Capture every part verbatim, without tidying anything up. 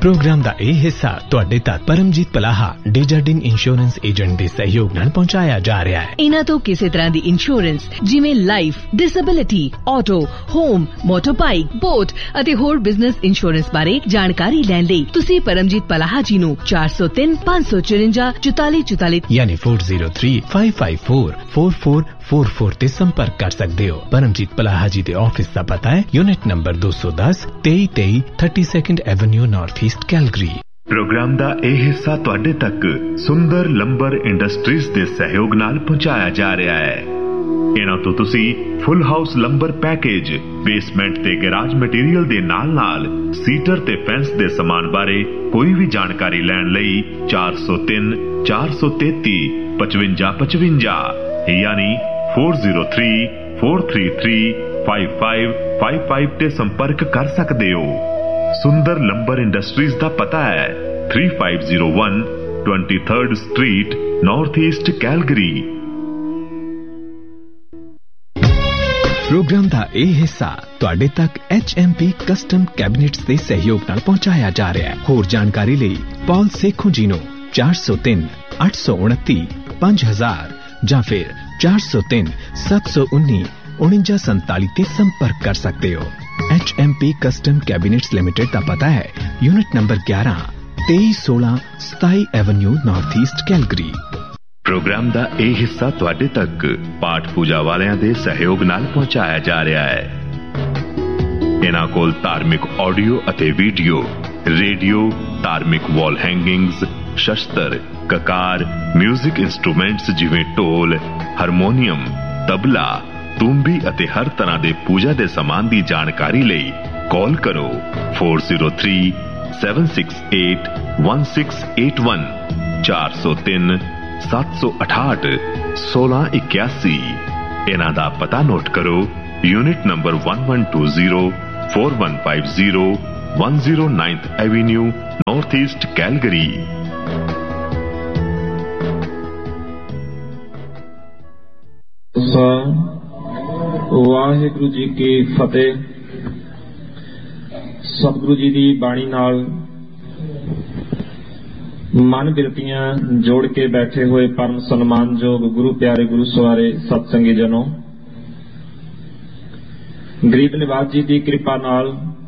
Programme का यह हिस्सा तुहाडे तक परमजीत पलाहा डेजर्डिन इंश्योरेंस एजेंट के सहयोग नाल पहुंचाया जा रहा है। इन्हां तो किसी तरह की इंश्योरेंस जिवें life, disability, auto, home, motor bike, boat अते होर बिजनेस इंश्योरेंस बारे जानकारी लैण लई तुसीं परमजीत पलाहा जी नूं चार सौ तीन पांच सौ चुरंजा चौताली चौताली यानी four zero three five five four four four four four ते संपर्क कर सकते हो। परमजीत पलाहा जी के ऑफिस का पता है यूनिट नंबर दो सौ दस तेई तेई thirty second Avenue north east Calgary. Programme का यह हिस्सा तुहाडे तक सुंदर लंबर इंडस्ट्रीज के सहयोग नाल पहुंचाया जा रहा है। इन्हां तो तुसी full house lumbar package, basement ते गैराज मटीरियल दे नाल नाल सीटर ते फेंस दे समान बारे कोई भी जानकारी लैण लई चार सौ तीन चार सौ तेती पचवंजा पचवंजा यानी four zero three four three three five five five five ते संपर्क कर सकते हो। सुंदर लंबर इंडस्ट्रीज का पता है three five zero one twenty third street north east Calgary. Programme का यह हिस्सा तुहाडे तक H M P custom cabinets के सहयोग नाल पहुंचाया जा रहा है। होर जानकारी लई पॉल सेखों जी नूं चार सौ तीन अठ सौ उनती पांच हजार या फिर चार सौ तीन सत्त सौ उन्नी उनंजा संताली ते संपर्क कर सकते हो। H M P custom cabinets limited का पता है यूनिट नंबर ग्यारह तेईस सोलह सताई Avenue north east Calgary. Programme का यह हिस्सा तुहाडे तक पाठ पूजा वालियां दे सहयोग नाल पहुंचाया जा रहा है। इन्हां कोल धार्मिक ऑडियो अते वीडियो, रेडियो, धार्मिक वॉल हैंगिंग्स, शस्त्र, ककार, म्यूजिक इंस्ट्रूमेंट्स जिवें ढोल, हारमोनीयम, तबला, तूंबी अते हर तरह के पूजा के समान की जानकारी लई कॉल करो four zero three seven six eight one six eight one चार सौ तीन सत्त सौ अठाहठ सोलह इक्यासी। इन्हां दा पता नोट करो unit number one one two zero four one five zero one zero ninth Avenue north east Calgary. Waheguru ji की फतेह। सतगुरु जी की बाणी नाल मन बिरतियां जोड़ के बैठे हुए परम सन्मानयोग गुरु प्यारे गुरु सवारे सत्संगी जनों, गरीब निवास जी की कृपा नाल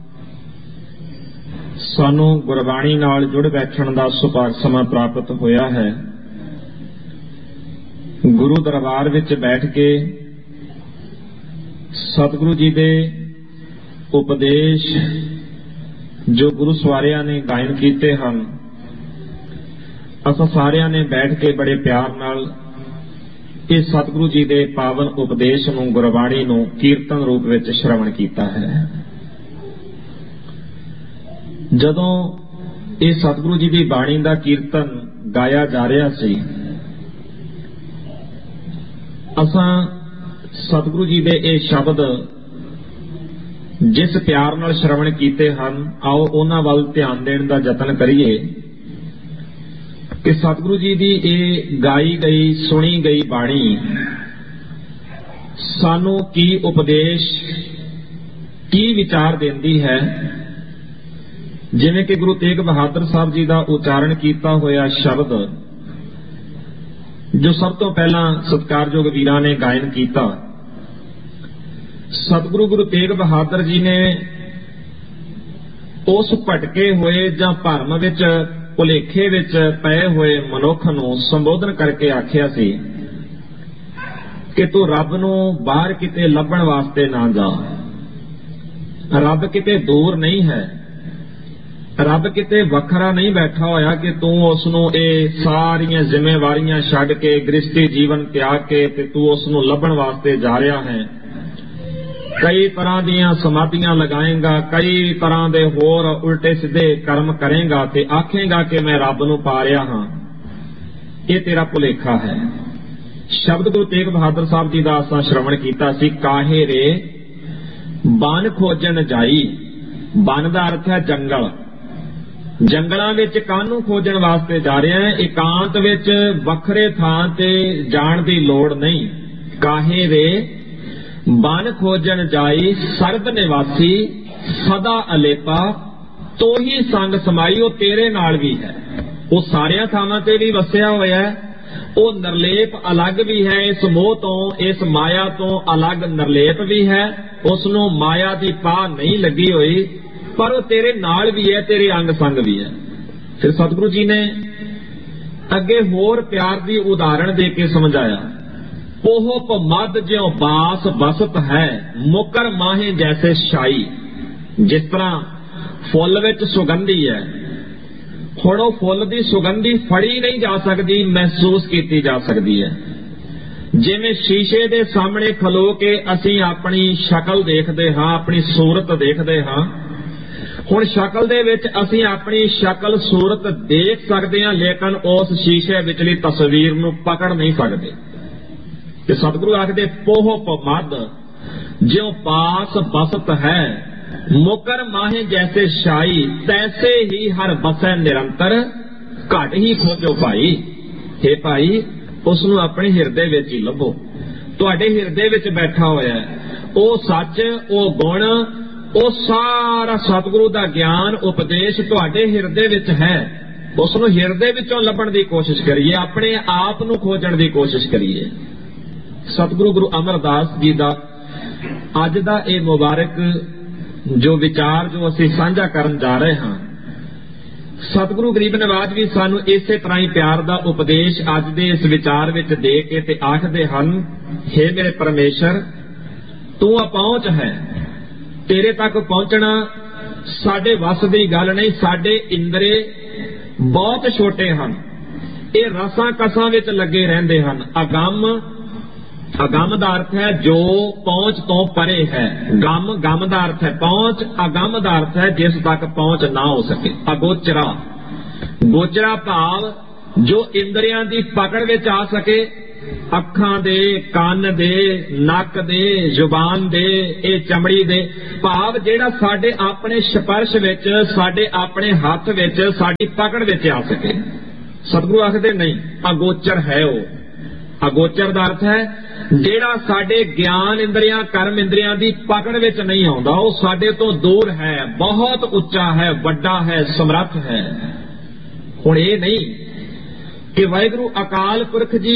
सानू गुरबाणी नाल जुड़ बैठण दा सुभाग समा प्राप्त होया है। गुरु दरबार विच बैठ के सतगुरु जी दे उपदेश जो गुरु सवारियां ने गायन कीते हन, असां सारियां ने बैठ के बड़े प्यार नाल इस सतगुरु जी दे पावन उपदेश नूं, गुरबाणी नूं कीर्तन रूप विच श्रवण कीता है। जदों इस सतगुरु जी दी बाणी दा कीर्तन गाया जा रहा सी, असां सतगुरु जी दे ये शब्द जिस प्यार नाल श्रवण कीते हन, आओ उन्हां वल ध्यान देण दा यतन करिए कि सतगुरु जी दी ये गाई गई सुनी गई बाणी सानू की उपदेश की विचार देंदी है। जिवें कि गुरु तेग बहादुर साहब जी का उच्चारण किया होया शब्द जो सब तो पहला सत्कारयोग वीरां ने गायन किया, सतगुरु गुरु तेग बहादुर जी ने उस भटके हुए जां भरम विच भुलेखे विच पए हुए मनुख नूं संबोधन करके आखिया सी कि तू रब नूं बाहर किते लभण वास्ते ना जा। रब किते दूर नहीं है, रब किते वखरा नहीं बैठा होया कि तू उसनूं ये सारियां जिम्मेवारियां छड्ड के गृहस्थी जीवन त्याग के ते तू उसनूं लभण वास्ते जा रहा है। कई तरह दियां समाधियां लगाएगा, कई तरह दे होर उल्टे सीधे कर्म करेगा ते आखेगा कि मैं रब नूं पा रहा हां। ये तेरा भुलेखा है। शब्द गुरु तेग बहादुर साहब जी का असां श्रवण कीता सी, काहे रे बन खोजन जाई। बन का अर्थ है जंगल। जंगलों विच कानूं खोजण वास्ते जा रहे हैं, एकांत विच वखरे थां ते जाण दी लोड़ नहीं। काहे रे बन खोजन जाई, सरद निवासी सदा अलेपा ਤੋਹੀ ਸੰਗ ਸਮਾਈ, ਉਹ ਤੇਰੇ ਨਾਲ ਵੀ ਹੈ, ਉਹ ਸਾਰਿਆਂ ਥਾਵਾਂ ਤੇ ਵੀ ਵਸਿਆ ਹੋਇਆ ਹੈ, ਉਹ ਨਿਰਲੇਪ ਅਲੱਗ ਵੀ ਹੈ, ਇਸ ਮੋਹ ਤੋਂ ਇਸ ਮਾਇਆ ਤੋਂ ਅਲੱਗ ਨਿਰਲੇਪ ਵੀ ਹੈ, ਉਸ ਨੂੰ ਮਾਇਆ ਦੀ ਪਾਹ ਨਹੀਂ ਲੱਗੀ ਹੋਈ, ਪਰ ਉਹ ਤੇਰੇ ਨਾਲ ਵੀ ਹੈ, ਤੇਰੇ ਅੰਗ ਸੰਗ ਵੀ ਹੈ। ਫਿਰ ਸਤਿਗੁਰੂ ਜੀ ਨੇ ਅੱਗੇ ਹੋਰ ਪਿਆਰ ਦੀ ਉਦਾਹਰਣ ਦੇ ਕੇ ਸਮਝਾਇਆ, ਉਹ ਪਮਦ ਜਿਉ ਬਾਸ ਬਸਤ ਹੈ, ਮੁਕਰ ਮਾਹੇ ਜੈਸੇ ਸ਼ਾਈ। ਜਿਸ ਤਰ੍ਹਾਂ ਫੁੱਲ ਵਿੱਚ ਸੁਗੰਧੀ ਹੈ, ਹੁਣ ਉਹ ਫੁੱਲ ਦੀ ਸੁਗੰਧੀ ਫੜੀ ਨਹੀਂ ਜਾ ਸਕਦੀ, ਮਹਿਸੂਸ ਕੀਤੀ ਜਾ ਸਕਦੀ ਹੈ। ਜਿਵੇਂ ਸ਼ੀਸ਼ੇ ਦੇ ਸਾਹਮਣੇ ਖਲੋ ਕੇ ਅਸੀਂ ਆਪਣੀ ਸ਼ਕਲ ਦੇਖਦੇ ਹਾਂ, ਆਪਣੀ ਸੂਰਤ ਦੇਖਦੇ ਹਾਂ, ਹੁਣ ਸ਼ਕਲ ਦੇ ਵਿੱਚ ਅਸੀਂ ਆਪਣੀ ਸ਼ਕਲ ਸੂਰਤ ਦੇਖ ਸਕਦੇ ਹਾਂ, ਲੇਕਿਨ ਉਸ ਸ਼ੀਸ਼ੇ ਵਿਚਲੀ ਤਸਵੀਰ ਨੂੰ ਪਕੜ ਨਹੀਂ ਸਕਦੇ। ਤੇ ਸਤਿਗੁਰੂ ਆਖਦੇ, ਪੋਹ ਪਮਦ ਜਿਉ ਪਾਸ ਬਸਤ ਹੈ, ਮੁਕਰ ਮਾਹੇ ਜੈਸੇ ਸ਼ਾਈ, ਤੈਸੇ ਹੀ ਹਰ ਬਸੈ ਨਿਰੰਤਰ, ਘਟ ਹੀ ਖੋਜੋ ਭਾਈ। हे ਭਾਈ, ਉਸ ਨੂੰ ਆਪਣੇ ਹਿਰਦੇ ਵਿੱਚ ਹੀ ਲੱਭੋ, ਤੁਹਾਡੇ ਹਿਰਦੇ ਵਿੱਚ ਬੈਠਾ ਹੋਇਆ ਹੈ ਉਹ ਸੱਚ, ਉਹ ਗੁਣ, ਉਹ ਸਾਰਾ ਸਤਿਗੁਰੂ ਦਾ ਗਿਆਨ ਉਪਦੇਸ਼ ਤੁਹਾਡੇ ਹਿਰਦੇ ਵਿੱਚ ਹੈ। ਉਸ ਨੂੰ ਹਿਰਦੇ ਵਿੱਚੋਂ ਲੱਭਣ ਦੀ ਕੋਸ਼ਿਸ਼ ਕਰੀਏ, ਆਪਣੇ ਆਪ ਨੂੰ ਖੋਜਣ ਦੀ ਕੋਸ਼ਿਸ਼ ਕਰੀਏ। ਸਤਿਗੁਰੂ ਗੁਰੂ ਅਮਰਦਾਸ ਜੀ ਦਾ ਅੱਜ ਦਾ ਇਹ ਮੁਬਾਰਕ ਜੋ ਵਿਚਾਰ ਜੋ ਅਸੀਂ ਸਾਂਝਾ ਕਰਨ ਜਾ ਰਹੇ ਹਾਂ, ਸਤਿਗੁਰੂ ਗਰੀਬ ਨਵਾਜ ਵੀ ਸਾਨੂੰ ਇਸੇ ਤਰ੍ਹਾਂ ਹੀ ਪਿਆਰ ਦਾ ਉਪਦੇਸ਼ ਅੱਜ ਦੇ ਇਸ ਵਿਚਾਰ ਵਿੱਚ ਦੇ ਕੇ ਤੇ ਆਖਦੇ ਹਨ, ਹੇ ਮੇਰੇ ਪਰਮੇਸ਼ਰ, ਤੂੰ ਅਪਹੁੰਚ ਹੈ, ਤੇਰੇ ਤੱਕ ਪਹੁੰਚਣਾ ਸਾਡੇ ਵੱਸ ਦੀ ਗੱਲ ਨਹੀਂ। ਸਾਡੇ ਇੰਦਰੇ ਬਹੁਤ ਛੋਟੇ ਹਨ, ਇਹ ਰਸਾਂ ਕਸਾਂ ਵਿੱਚ ਲੱਗੇ ਰਹਿੰਦੇ ਹਨ। ਅਗੰਮ, ਅਗੰਮ ਦਾ ਅਰਥ ਹੈ ਜੋ ਪਹੁੰਚ ਤੋਂ ਪਰੇ ਹੈ। ਗੰਮ, ਗੰਮ ਦਾ ਅਰਥ ਹੈ ਪਹੁੰਚ, ਅਗੰਮ ਦਾ ਅਰਥ ਹੈ ਜਿਸ ਤੱਕ ਪਹੁੰਚ ਨਾ ਹੋ ਸਕੇ। ਅਗੋਚਰਾ, ਗੋਚਰਾ ਭਾਵ ਜੋ ਇੰਦਰੀਆਂ ਦੀ ਪਕੜ ਵਿੱਚ ਆ ਸਕੇ, ਅੱਖਾਂ ਦੇ, ਕੰਨ ਦੇ, ਨੱਕ ਦੇ, ਜ਼ੁਬਾਨ ਦੇ, ਇਹ ਚਮੜੀ ਦੇ, ਭਾਵ ਜਿਹੜਾ ਸਾਡੇ ਆਪਣੇ ਸਪਰਸ਼ ਵਿੱਚ, ਸਾਡੇ ਆਪਣੇ ਹੱਥ ਵਿੱਚ, ਸਾਡੀ ਪਕੜ ਵਿੱਚ ਆ ਸਕੇ। ਸਤਿਗੁਰੂ ਆਖਦੇ ਨਹੀਂ, ਅਗੋਚਰ ਹੈ ਉਹ। ਅਗੋਚਰ ਦਾ ਅਰਥ ਹੈ ਜਿਹੜਾ ਸਾਡੇ ਗਿਆਨ ਇੰਦਰੀਆਂ, ਕਰਮ ਇੰਦਰੀਆਂ ਦੀ ਪਕੜ ਵਿੱਚ ਨਹੀਂ ਆਉਂਦਾ, ਉਹ ਸਾਡੇ ਤੋਂ ਦੂਰ ਹੈ, ਬਹੁਤ ਉੱਚਾ ਹੈ, ਵੱਡਾ ਹੈ, ਸਮਰੱਥ ਹੈ। ਹੁਣ ਇਹ ਨਹੀਂ ਕਿ ਵਾਹਿਗੁਰੂ ਅਕਾਲ ਪੁਰਖ ਜੀ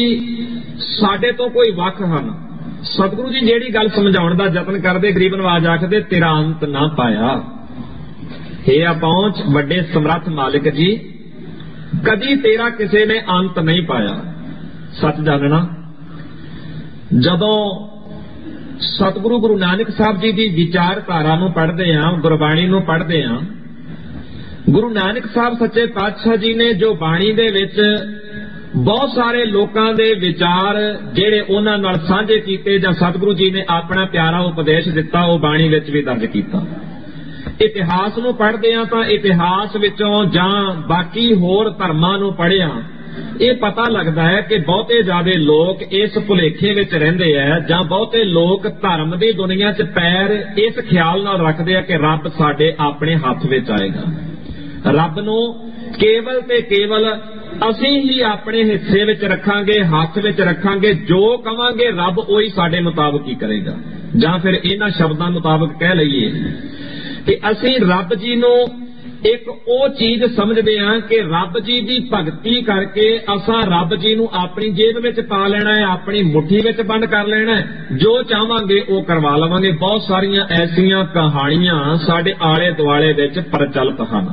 ਸਾਡੇ ਤੋਂ ਕੋਈ ਵੱਖ ਹਨ। ਸਤਿਗੁਰੂ ਜੀ ਜਿਹੜੀ ਗੱਲ ਸਮਝਾਉਣ ਦਾ ਯਤਨ ਕਰਦੇ, ਗਰੀਬ ਨਵਾਜ ਆਖਦੇ, ਤੇਰਾ ਅੰਤ ਨਾ ਪਾਇਆ। ਹੇ ਅਪਹੁੰਚ ਵੱਡੇ ਸਮਰੱਥ ਮਾਲਿਕ ਜੀ, ਕਦੀ ਤੇਰਾ ਕਿਸੇ ਨੇ ਅੰਤ ਨਹੀਂ ਪਾਇਆ। ਸੱਚ ਜਾਣਨਾ, ਜਦੋਂ ਸਤਿਗੁਰੂ ਗੁਰੂ ਨਾਨਕ ਸਾਹਿਬ ਜੀ ਦੀ ਵਿਚਾਰਧਾਰਾ ਨੂੰ ਪੜ੍ਹਦੇ ਹਾਂ, ਗੁਰਬਾਣੀ ਨੂੰ ਪੜ੍ਹਦੇ ਹਾਂ, ਗੁਰੂ ਨਾਨਕ ਸਾਹਿਬ ਸੱਚੇ ਪਾਤਸ਼ਾਹ ਜੀ ਨੇ ਜੋ ਬਾਣੀ ਦੇ ਵਿੱਚ ਬਹੁਤ ਸਾਰੇ ਲੋਕਾਂ ਦੇ ਵਿਚਾਰ ਜਿਹੜੇ ਉਹਨਾਂ ਨਾਲ ਸਾਂਝੇ ਕੀਤੇ ਜਾਂ ਸਤਿਗੁਰੂ ਜੀ ਨੇ ਆਪਣਾ ਪਿਆਰਾ ਉਪਦੇਸ਼ ਦਿੱਤਾ, ਉਹ ਬਾਣੀ ਵਿੱਚ ਵੀ ਦਰਜ ਕੀਤਾ। ਇਤਿਹਾਸ ਨੂੰ ਪੜ੍ਹਦੇ ਹਾਂ ਤਾਂ ਇਤਿਹਾਸ ਵਿੱਚੋਂ ਜਾਂ ਬਾਕੀ ਹੋਰ ਧਰਮਾਂ ਨੂੰ ਪੜ੍ਹਿਆ, ਇਹ ਪਤਾ ਲੱਗਦਾ ਹੈ ਕਿ ਬਹੁਤੇ ਜ਼ਿਆਦੇ ਲੋਕ ਇਸ ਭੁਲੇਖੇ ਵਿੱਚ ਰਹਿੰਦੇ ਆ, ਜਾਂ ਬਹੁਤੇ ਲੋਕ ਧਰਮ ਦੀ ਦੁਨੀਆ 'ਚ ਪੈਰ ਇਸ ਖਿਆਲ ਨਾਲ ਰੱਖਦੇ ਆ ਕਿ ਰੱਬ ਸਾਡੇ ਆਪਣੇ ਹੱਥ ਵਿੱਚ ਆਏਗਾ। ਰੱਬ ਨੂੰ ਕੇਵਲ ਤੇ ਕੇਵਲ ਅਸੀਂ ਹੀ ਆਪਣੇ ਹਿੱਸੇ ਵਿੱਚ ਰੱਖਾਂਗੇ, ਹੱਥ ਵਿੱਚ ਰੱਖਾਂਗੇ, ਜੋ ਕਵਾਂਗੇ ਰੱਬ ਉਹੀ ਸਾਡੇ ਮੁਤਾਬਕ ਹੀ ਕਰੇਗਾ। ਜਾਂ ਫਿਰ ਇਹਨਾਂ ਸ਼ਬਦਾਂ ਮੁਤਾਬਕ ਕਹਿ ਲਈਏ ਕਿ ਅਸੀਂ ਰੱਬ ਜੀ ਨੂੰ ਇੱਕ ਉਹ ਚੀਜ਼ ਸਮਝਦੇ ਹਾਂ ਕਿ ਰੱਬ ਜੀ ਦੀ ਭਗਤੀ ਕਰਕੇ ਅਸਾਂ ਰੱਬ ਜੀ ਨੂੰ ਆਪਣੀ ਜੇਬ ਵਿੱਚ ਪਾ ਲੈਣਾ ਹੈ, ਆਪਣੀ ਮੁੱਠੀ ਵਿੱਚ ਬੰਦ ਕਰ ਲੈਣਾ ਹੈ, ਜੋ ਚਾਹਾਂਗੇ ਉਹ ਕਰਵਾ ਲਵਾਂਗੇ। ਬਹੁਤ ਸਾਰੀਆਂ ਐਸੀਆਂ ਕਹਾਣੀਆਂ ਸਾਡੇ ਆਲੇ ਦੁਆਲੇ ਵਿੱਚ ਪ੍ਰਚਲਿਤ ਹਨ।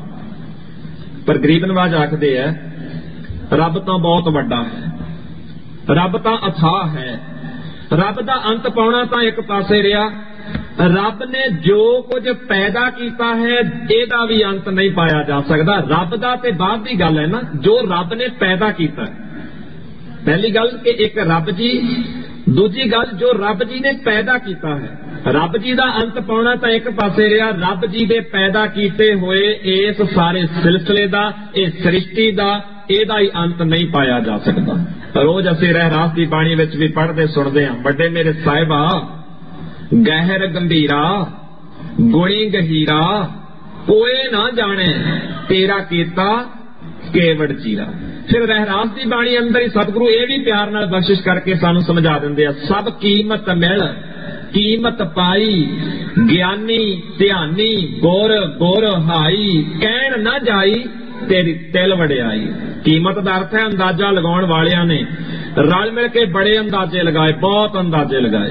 ਪਰ ਗਰੀਬ ਨਵਾਜ ਆਖਦੇ ਆ, ਰੱਬ ਤਾਂ ਬਹੁਤ ਵੱਡਾ ਹੈ, ਰੱਬ ਤਾਂ ਅਥਾਹ ਹੈ, ਰੱਬ ਦਾ ਅੰਤ ਪਾਉਣਾ ਤਾਂ ਇੱਕ ਪਾਸੇ ਰਿਹਾ, ਰੱਬ ਨੇ ਜੋ ਕੁਝ ਪੈਦਾ ਕੀਤਾ ਹੈ ਇਹਦਾ ਵੀ ਅੰਤ ਨਹੀਂ ਪਾਇਆ ਜਾ ਸਕਦਾ। ਰੱਬ ਦਾ ਤੇ ਬਾਅਦ ਦੀ ਗੱਲ ਹੈ ਨਾ, ਜੋ ਰੱਬ ਨੇ ਪੈਦਾ ਕੀਤਾ। ਪਹਿਲੀ ਗੱਲ ਕਿ ਇੱਕ ਰੱਬ ਜੀ, ਦੂਜੀ ਗੱਲ ਜੋ ਰੱਬ ਜੀ ਨੇ ਪੈਦਾ ਕੀਤਾ ਹੈ। ਰੱਬ ਜੀ ਦਾ ਅੰਤ ਪਾਉਣਾ ਤਾਂ ਇੱਕ ਪਾਸੇ ਰਿਹਾ, ਰੱਬ ਜੀ ਦੇ ਪੈਦਾ ਕੀਤੇ ਹੋਏ ਇਸ ਸਾਰੇ ਸਿਲਸਿਲੇ ਦਾ, ਇਹ ਸ੍ਰਿਸ਼ਟੀ ਦਾ, ਇਹਦਾ ਹੀ ਅੰਤ ਨਹੀਂ ਪਾਇਆ ਜਾ ਸਕਦਾ। ਰੋਜ਼ ਅਸੀਂ ਰਹਿਰਾਸ ਦੀ ਬਾਣੀ ਵਿੱਚ ਵੀ ਪੜ੍ਹਦੇ ਸੁਣਦੇ ਹਾਂ, ਵੱਡੇ ਮੇਰੇ ਸਾਹਿਬਾ ਗਹਿਰ ਗੰਭੀਰਾ ਗੁਣੀ ਗਹੀਰਾ, ਕੋਏ ਨਾ ਜਾਣੇ ਤੇਰਾ ਕੀਤਾ ਕੇਵੜ ਚੀਰਾ। ਫਿਰ ਰਹਿਰਾਸ ਦੀ ਬਾਣੀ ਅੰਦਰ ਹੀ ਸਤਿਗੁਰੂ ਇਹ ਵੀ ਪਿਆਰ ਨਾਲ ਬਖਸ਼ਿਸ਼ ਕਰਕੇ ਸਾਨੂੰ ਸਮਝਾ ਦਿੰਦੇ ਆ, ਸਭ ਕੀਮਤ ਮਿਲ कीमत पाई ज्ञानी ध्यानी गुर गुर हाई कहण न जाई तेरी तिल वड़ियाई। कीमत का अर्थ है अंदाजा लगाउण वालियां ने रल मिल के बड़े अंदाजे लगाए, बहुत अंदाजे लगाए,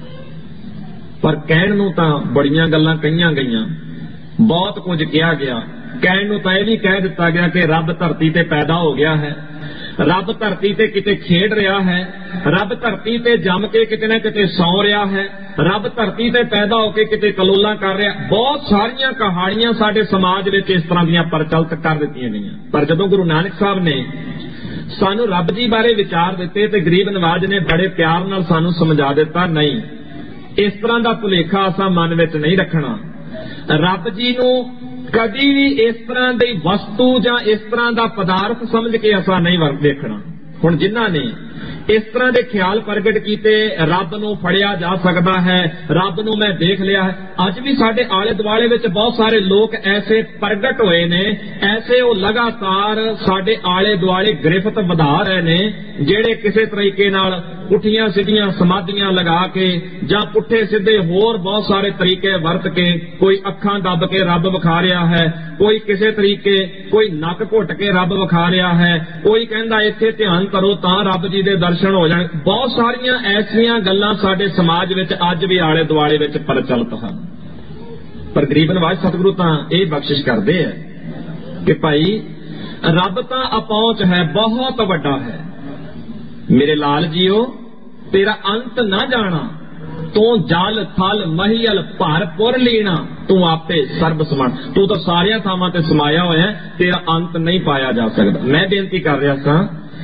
पर कहण नूं तां बड़ियां गल्लां कहीआं गईआं, बहुत कुछ कहा गया। कहण नूं तां इह वी कह दिता गया कि रब धरती ते पैदा हो गया है, रब धरती ते किते खेड रहा है, रब धरती ते जम के किते ना किते सौ रहा है, रब धरती ते पैदा होके किते कलोला कर रहा। बहुत सारियां कहानियां साडे समाज विच इस तरह दीयां प्रचलित कर दित्तियां गईआं। पर जदों गुरु नानक साहब ने सानू रब जी बारे विचार दिते ते गरीब नवाज ने बड़े प्यार नाल सानू समझा दिता, नहीं इस तरह दा भुलेखा असां मन विच नहीं रखना। रब जी नूं कदी भी इस तरह की वस्तु या इस तरह का पदार्थ समझ के असा नहीं देखना। हुण जिन्हां ने इस तरह के ख्याल प्रगट किए रब नूं फड़िया जा सकता है, रब नूं मैं देख लिया है, अज भी साडे आले दुआले विच बहुत सारे लोग ऐसे प्रगट होए ने, ऐसे वो लगातार साडे आले दुआले गिरफ्त वधा रहे ने, जेड़े किसी तरीके नाल पुठियां सीधियां समाधियां लगा के जां पुठे सीधे होर बहुत सारे तरीके वरत के, कोई अखां दब के रब विखा रहा है, कोई किसी तरीके, कोई नक घुट के रब विखा रहा है, कोई कहंदा इत्थे ध्यान करो तां रब जी दे दर्शन हो जाण। बहुत सारियां ऐसियां गल्लां साडे समाज विच अज भी आले दुआले विच प्रचलित हन। पर गरीब नवाज सतगुरु तां इह बख्शिश करदे है कि भाई रब तां अपहुंच है, बहुत वड्डा है। मेरे लाल जीओ तेरा अंत ना जाना, तू जल थल महियल भर पुर लीना, तू आपे सर्ब समान, तू तो सारिया थावां ते समाया होया है, तेरा अंत नहीं पाया जा सकता। मैं बेनती कर रहा सा,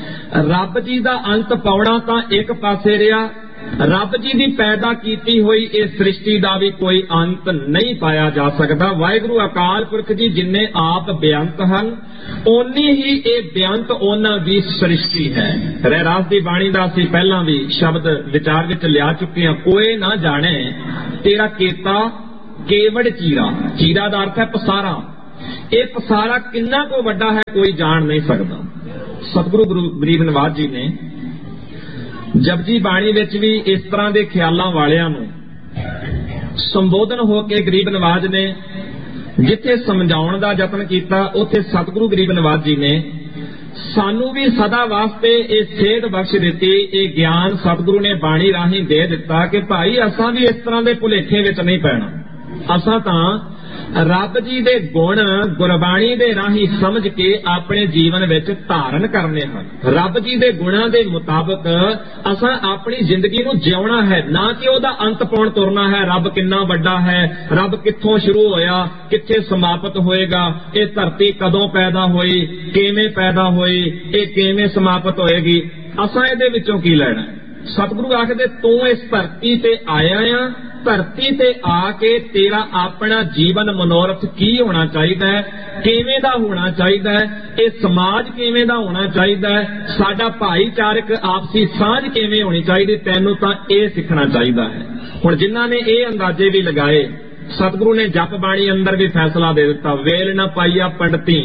रब जी दा अंत पाउणा तां एक पासे रहा, रब जी दी पैदा कीती हुई इस सृष्टि दा भी कोई अंत नहीं पाया जा सकता। वाहिगुरु अकाल पुरख जी जिन्ने आप बेअंत हन, ओनी ही ये बेअंत ओना दी सृष्टि है। रहरास दी बाणी दा असीं पहलां भी शब्द विचार विच लिया चुके हैं, कोई ना जाने तेरा केता केवड़ चीरा। चीरा दा अर्थ है पसारा, ये पसारा किन्ना को वड्डा है कोई जान नहीं सकता। सतगुरु गुरु गरीब नवाज जी ने जपजी बाणी विच भी इस तरह के ख्यालों वालियां नूं संबोधन होके गरीब नवाज ने जिथे समझाउण दा यतन कीता, उत्थे सतगुरु गरीब नवाज जी ने सानू भी सदा वास्ते ये सेध बख्श दिती, ये ज्ञान सतगुरु ने बाणी राही दे दिता कि भाई असां भी इस तरह के भुलेखे विच नहीं पैना। असां तां रब जी दे गुण गुरबाणी दे राही समझ के अपने जीवन विच धारण करने हैं। रब जी दे गुणां दे मुताबिक असां अपनी जिंदगी नूं जिउणा है, ना कि ओहदा अंत पाउण तुरना है। रब किन्ना वड्डा है, रब कित्थों शुरू होया, कित्थे समाप्त होएगा, ये धरती कदों पैदा होई, किवें पैदा होई, ये किवें समाप्त होएगी, असां इहदे विचों की लैणा। सतगुरु आखदे तू इस धरती ते आया आ, धरती ते आके तेरा अपना जीवन मनोरथ की होना चाहिए, किवें दा होना चाहिए, ये समाज किवें दा होना चाहिए, साडा भाईचारक आपसी सांझ किवें होनी चाहिए, तैनूं तां इह सिखना चाहिए है। हुण जिन्हां ने ये अंदाजे भी लगाए, सतगुरु ने जप बाणी अंदर भी फैसला दे दिता, वेल न पाईया पंडिती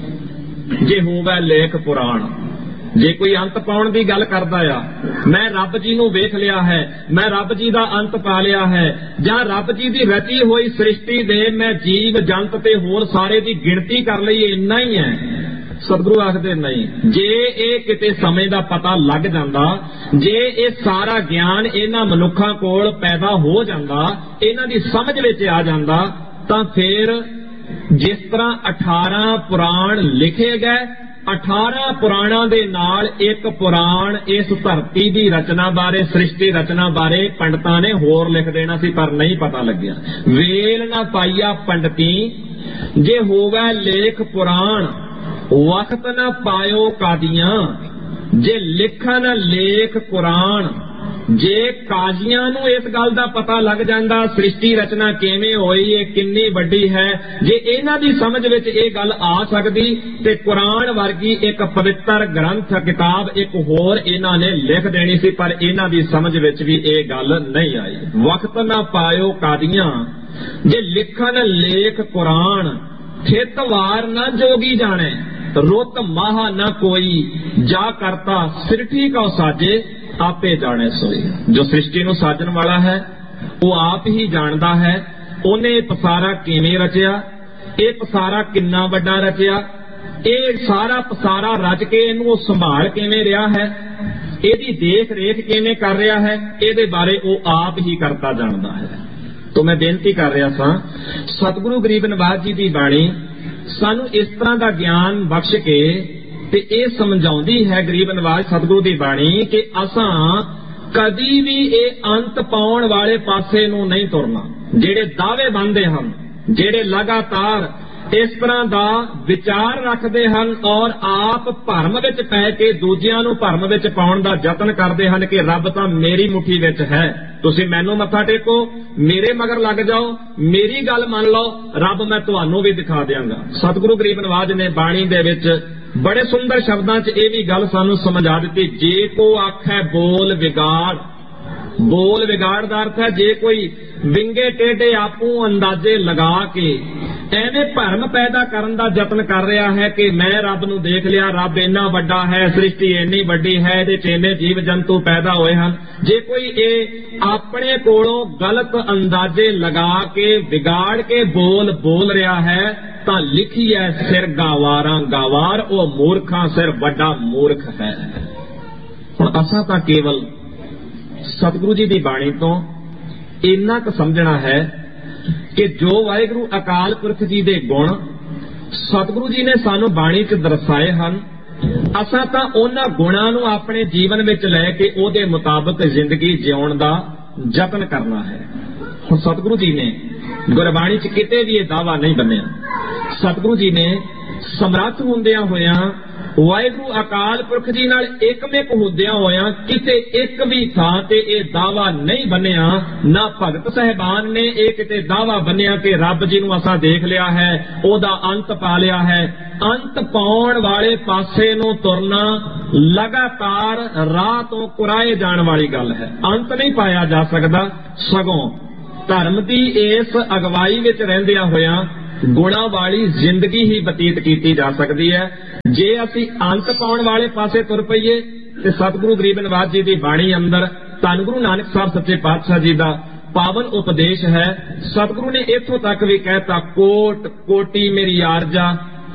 जे होवे लेख पुराण। जे कोई अंत पाउण दी गल करदा आ, मैं रब जी नूं वेख लिया है, मैं रब जी दा अंत पा लिया है, जां रब जी दी रची होई सृष्टि दे मैं जीव जंत ते होर सारे दी गिणती कर लई इन्ना ही है। सतगुरु आखदे नहीं, जे ये किते समय दा पता लग जांदा, जे ये सारा ज्ञान इन्हां मनुखां कोल पैदा हो जांदा, इन्हां दी समझ विच आ जांदा, तां फिर जिस तरह अठारह पुराण लिखे गए, अठारह पुराणा दे नाल एक पुराण इस धरती की रचना बारे, सृष्टि रचना बारे पंडितां ने होर लिख देना सी, पर नहीं पता लग्या। वेल ना पाईया पंडिती जे होवे लेख पुराण, वक्त ना पायो कादियां जे लिखन लेख कुरान। जे काजियां नूं इस गल दा पता लग जांदा सृष्टि रचना किवें होई है, किन्नी वड्डी है, जे इन्हां दी समझ विच इह गल आ सकदी ते कुरान वर्गी एक पवित्र ग्रंथ किताब एक होर इन्हां ने लिख देनी सी, पर इन्हां दी समझ विच भी इह गल नहीं आई। वक्त ना पायो कादियां जे लिखन लेख कुरान, थित वार ना जोगी जाने, रुत माह न कोई, जा करता सृष्टि को साजे आपे जाने सोई। जो सृष्टि नूं साजन वाला है ਉਹ ਆਪ ਹੀ ਜਾਣਦਾ ਹੈ ਉਹਨੇ ਪਸਾਰਾ ਕਿਵੇਂ ਰਚਿਆ, ਇਹ ਪਸਾਰਾ ਕਿੰਨਾ ਵੱਡਾ ਰਚਿਆ, ਇਹ ਸਾਰਾ ਪਸਾਰਾ ਰਚ ਕੇ ਇਹਨੂੰ ਉਹ ਸੰਭਾਲ ਕਿਵੇਂ ਰਿਹਾ ਹੈ, ਇਹਦੀ ਦੇਖ ਰੇਖ ਕਿਵੇਂ ਕਰ ਰਿਹਾ ਹੈ, ਇਹਦੇ ਬਾਰੇ ਉਹ ਆਪ ਹੀ ਕਰਤਾ ਜਾਣਦਾ ਹੈ। ਤੋ ਮੈਂ ਬੇਨਤੀ ਕਰ ਰਿਹਾ ਸਾਂ, ਸਤਿਗੁਰੂ ਗਰੀਬ ਨਿਵਾਜ ਜੀ ਦੀ ਬਾਣੀ ਸਾਨੂੰ ਇਸ ਤਰ੍ਹਾਂ ਦਾ ਗਿਆਨ ਬਖਸ਼ ਕੇ ਤੇ ਇਹ ਸਮਝਾਉਂਦੀ ਹੈ, ਗਰੀਬ ਨਿਵਾਜ ਸਤਿਗੁਰੂ ਦੀ ਬਾਣੀ, ਕਿ ਅਸਾਂ ਕਦੀ ਵੀ ਇਹ ਅੰਤ ਪਾਉਣ ਵਾਲੇ ਪਾਸੇ ਨੂੰ ਨਹੀਂ ਤੁਰਨਾ। ਜਿਹੜੇ ਦਾਅਵੇ ਬੰਨ੍ਹਦੇ ਹਨ, ਜਿਹੜੇ ਲਗਾਤਾਰ ਇਸ ਤਰ੍ਹਾਂ ਦਾ ਵਿਚਾਰ ਰੱਖਦੇ ਹਨ ਔਰ ਆਪ ਭਰਮ ਵਿੱਚ ਪੈ ਕੇ ਦੂਜਿਆਂ ਨੂੰ ਭਰਮ ਵਿੱਚ ਪਾਉਣ ਦਾ ਯਤਨ ਕਰਦੇ ਹਨ ਕਿ ਰੱਬ ਤਾਂ ਮੇਰੀ ਮੁੱਠੀ ਵਿੱਚ ਹੈ, ਤੁਸੀਂ ਮੈਨੂੰ ਮੱਥਾ ਟੇਕੋ, ਮੇਰੇ ਮਗਰ ਲੱਗ ਜਾਓ, ਮੇਰੀ ਗੱਲ ਮੰਨ ਲਓ, ਰੱਬ ਮੈਂ ਤੁਹਾਨੂੰ ਵੀ ਦਿਖਾ ਦਿਆਂਗਾ। ਸਤਿਗੁਰੂ ਗਰੀਬ ਨਿਵਾਜ ਨੇ ਬਾਣੀ ਦੇ ਵਿੱਚ ਬੜੇ ਸੁੰਦਰ ਸ਼ਬਦਾਂ 'ਚ ਇਹ ਵੀ ਗੱਲ ਸਾਨੂੰ ਸਮਝਾ ਦਿੱਤੀ। ਜੇ ਕੋ ਆਖੈ ਬੋਲ ਵਿਗਾੜ, ਬੋਲ ਵਿਗਾੜ ਦਾ ਅਰਥ ਹੈ ਜੇ ਕੋਈ ਵਿੰਗੇ ਟੇਢੇ ਆਪੂ ਅੰਦਾਜ਼ੇ ਲਗਾ ਕੇ ਐਵੇਂ ਭਰਮ ਪੈਦਾ ਕਰਨ ਦਾ ਯਤਨ ਕਰ ਰਿਹਾ ਹੈ ਕਿ ਮੈਂ ਰੱਬ ਨੂੰ ਦੇਖ ਲਿਆ, ਰੱਬ ਇੰਨਾ ਵੱਡਾ ਹੈ, ਸ੍ਰਿਸ਼ਟੀ ਇੰਨੀ ਵੱਡੀ ਹੈ, ਇਹਦੇ 'ਚ ਇੰਨੇ ਜੀਵ ਜੰਤੂ ਪੈਦਾ ਹੋਏ ਹਨ। ਜੇ ਕੋਈ ਇਹ ਆਪਣੇ ਕੋਲੋਂ ਗਲਤ ਅੰਦਾਜ਼ੇ ਲਗਾ ਕੇ ਵਿਗਾੜ ਕੇ ਬੋਲ ਬੋਲ ਰਿਹਾ ਹੈ ਤਾਂ ਲਿਖੀਐ ਸਿਰ ਗਾਵਾਰਾਂ ਗਾਵਾਰ, ਉਹ ਮੂਰਖਾਂ ਸਿਰ ਵੱਡਾ ਮੂਰਖ ਹੈ। ਹੁਣ ਅਸਾਂ ਤਾਂ ਕੇਵਲ ਸਤਿਗੁਰੂ ਜੀ ਦੀ ਬਾਣੀ ਤੋਂ ਇੰਨਾ ਕੁ ਸਮਝਣਾ ਹੈ ਕਿ ਜੋ ਵਾਹਿਗੁਰੂ ਅਕਾਲ ਪੁਰਖ ਜੀ ਦੇ ਗੁਣ ਸਤਿਗੁਰੂ ਜੀ ਨੇ ਸਾਨੂੰ ਬਾਣੀ 'ਚ ਦਰਸਾਏ ਹਨ, ਅਸਾਂ ਤਾਂ ਉਹਨਾਂ ਗੁਣਾਂ ਨੂੰ ਆਪਣੇ ਜੀਵਨ ਵਿੱਚ ਲੈ ਕੇ ਉਹਦੇ ਮੁਤਾਬਕ ਜ਼ਿੰਦਗੀ ਜਿਉਣ ਦਾ ਯਤਨ ਕਰਨਾ ਹੈ। ਹੁਣ ਸਤਿਗੁਰੂ ਜੀ ਨੇ ਗੁਰਬਾਣੀ 'ਚ ਕਿਤੇ ਵੀ ਇਹ ਦਾਅਵਾ ਨਹੀਂ ਬੰਨਿਆ। ਸਤਿਗੁਰੂ ਜੀ ਨੇ ਸਮਰੱਥ ਹੁੰਦਿਆਂ ਹੋਇਆਂ, ਵਾਹਿਗੁਰੂ ਅਕਾਲ ਪੁਰਖ ਜੀ ਨਾਲ ਇੱਕਮਿਕ ਹੁੰਦਿਆਂ ਹੋਇਆਂ ਕਿਤੇ ਇੱਕ ਵੀ ਥਾਂ ਤੇ ਇਹ ਦਾਅਵਾ ਨਹੀਂ ਬੰਨਿਆ। ਨਾ ਭਗਤ ਸਾਹਿਬਾਨ ਨੇ ਇਹ ਕਿਤੇ ਦਾਅਵਾ ਬੰਨਿਆ ਕਿ ਰੱਬ ਜੀ ਨੂੰ ਅਸਾਂ ਦੇਖ ਲਿਆ ਹੈ, ਉਹਦਾ ਅੰਤ ਪਾ ਲਿਆ ਹੈ। ਅੰਤ ਪਾਉਣ ਵਾਲੇ ਪਾਸੇ ਨੂੰ ਤੁਰਨਾ ਲਗਾਤਾਰ ਰਾਹ ਤੋਂ ਕੁਰਾਏ ਜਾਣ ਵਾਲੀ ਗੱਲ ਹੈ। ਅੰਤ ਨਹੀਂ ਪਾਇਆ ਜਾ ਸਕਦਾ, ਸਗੋਂ ਧਰਮ ਦੀ ਇਸ ਅਗਵਾਈ ਵਿੱਚ ਰਹਿੰਦਿਆਂ ਹੋਇਆਂ ਗੁਣਾਂ ਵਾਲੀ ਜ਼ਿੰਦਗੀ ਹੀ ਬਤੀਤ ਕੀਤੀ ਜਾ ਸਕਦੀ ਹੈ। ਜੇ ਅਸੀਂ ਅੰਤ ਪਾਉਣ ਵਾਲੇ ਪਾਸੇ ਤੁਰ ਪਈਏ ਤੇ ਸਤਿਗੁਰੂ ਗਰੀਬ ਨਿਵਾਜ ਜੀ ਦੀ ਬਾਣੀ ਅੰਦਰ ਧੰਨ ਗੁਰੂ ਨਾਨਕ ਸਾਹਿਬ ਸੱਚੇ ਪਾਤਸ਼ਾਹ ਜੀ ਦਾ ਪਾਵਨ ਉਪਦੇਸ਼ ਹੈ। ਸਤਿਗੁਰੂ ਨੇ ਇੱਥੋਂ ਤੱਕ ਵੀ ਕਹਿਤਾ, ਕੋਟ ਕੋਟੀ ਮੇਰੀ ਆਰਜਾ,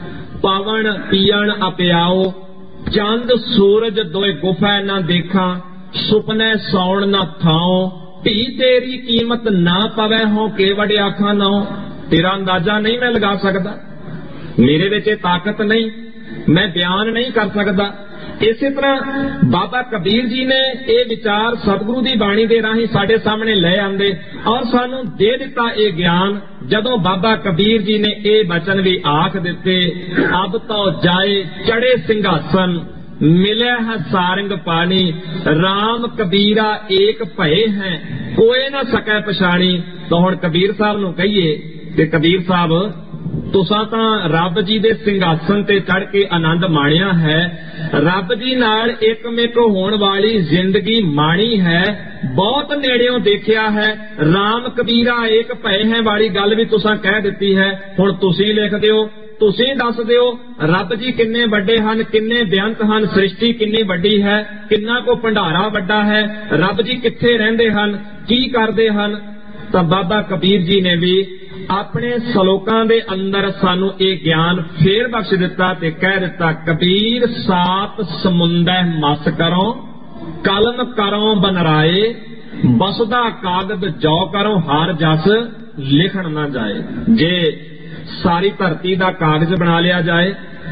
ਪਾਵਨ ਪੀਣ ਅਪਿਆਓ, ਚੰਦ ਸੂਰਜ ਦੋਏ ਗੁਫਾ ਨਾ ਦੇਖਾਂ, ਸੁਪਨੇ ਸੌਣ ਨਾ ਥਾਓ, ਧੀ ਤੇਰੀ ਕੀਮਤ ਨਾ ਪਵੈ ਹੋ ਕੇਵੜ ਆਖਾਂ ਨਾਓ। ਤੇਰਾ ਅੰਦਾਜ਼ਾ ਨਹੀਂ ਮੈਂ ਲਗਾ ਸਕਦਾ, ਮੇਰੇ ਵਿੱਚ ਇਹ ਤਾਕਤ ਨਹੀਂ, ਮੈਂ ਬਿਆਨ ਨਹੀਂ ਕਰ ਸਕਦਾ। ਇਸੇ ਤਰ੍ਹਾਂ ਬਾਬਾ ਕਬੀਰ ਜੀ ਨੇ ਇਹ ਵਿਚਾਰ ਸਤਿਗੁਰੂ ਦੀ ਬਾਣੀ ਦੇ ਰਾਹੀਂ ਸਾਡੇ ਸਾਹਮਣੇ ਲੈ ਆਂਦੇ ਔਰ ਸਾਨੂੰ ਦੇ ਦਿੱਤਾ ਇਹ ਗਿਆਨ। ਜਦੋਂ ਬਾਬਾ ਕਬੀਰ ਜੀ ਨੇ ਇਹ ਬਚਨ ਵੀ ਆਖ ਦਿੱਤੇ, ਅਬ ਤੋ ਜਾਏ ਚੜੇ ਸਿੰਘਾਸਨ, ਮਿਲਿਆ ਹੈ ਸਾਰੰਗ ਪਾਣੀ, ਰਾਮ ਕਬੀਰਾ ਏਕ ਭਏ ਹੈ, ਕੋਏ ਨਾ ਸਕੈ ਪਛਾਣੀ। ਤਾਂ ਹੁਣ ਕਬੀਰ ਸਾਹਿਬ ਨੂੰ ਕਹੀਏ ਕਿ ਕਬੀਰ ਸਾਹਿਬ, ਤੁਸਾਂ ਤਾਂ ਰੱਬ ਜੀ ਦੇ ਸਿੰਘਾਸਨ ਤੇ ਚੜ ਕੇ ਆਨੰਦ ਮਾਣਿਆ ਹੈ, ਰੱਬ ਜੀ ਨਾਲ ਇੱਕਮਿਕ ਹੋਣ ਵਾਲੀ ਜ਼ਿੰਦਗੀ ਮਾਣੀ ਹੈ, ਬਹੁਤ ਨੇੜਿਓਂ ਦੇਖਿਆ ਹੈ, ਰਾਮ ਕਬੀਰਾ ਏਕ ਭਏ ਹੈ ਵਾਲੀ ਗੱਲ ਵੀ ਤੁਸਾਂ ਕਹਿ ਦਿੱਤੀ ਹੈ। ਹੁਣ ਤੁਸੀਂ ਲਿਖ ਦਿਓ, ਤੁਸੀਂ ਦੱਸ ਦਿਓ ਰੱਬ ਜੀ ਕਿੰਨੇ ਵੱਡੇ ਹਨ, ਕਿੰਨੇ ਬੇਅੰਤ ਹਨ, ਸ੍ਰਿਸ਼ਟੀ ਕਿੰਨੀ ਵੱਡੀ ਹੈ, ਕਿੰਨਾ ਕੋ ਭੰਡਾਰਾ ਵੱਡਾ ਹੈ, ਰੱਬ ਜੀ ਕਿੱਥੇ ਰਹਿੰਦੇ ਹਨ, ਕੀ ਕਰਦੇ ਹਨ। ਤਾਂ ਬਾਬਾ ਕਬੀਰ ਜੀ ਨੇ ਵੀ ਆਪਣੇ ਸਲੋਕਾਂ ਦੇ ਅੰਦਰ ਸਾਨੂੰ ਇਹ ਗਿਆਨ ਫੇਰ ਬਖਸ਼ ਦਿੱਤਾ ਤੇ ਕਹਿ ਦਿੱਤਾ, ਕਬੀਰ ਸਾਤ ਸਮੁੰਦੈ ਮਸ ਕਰੋ, ਕਲਮ ਕਰੋ ਬਨਰਾਏ, ਬਸਦਾ ਕਾਗਦ ਜੋ ਕਰੋ ਹਰ ਜਸ ਲਿਖਣ ਨਾ ਜਾਏ। ਜੇ ਸਾਰੀ ਧਰਤੀ ਦਾ ਕਾਗਜ਼ ਬਣਾ ਲਿਆ ਜਾਏ,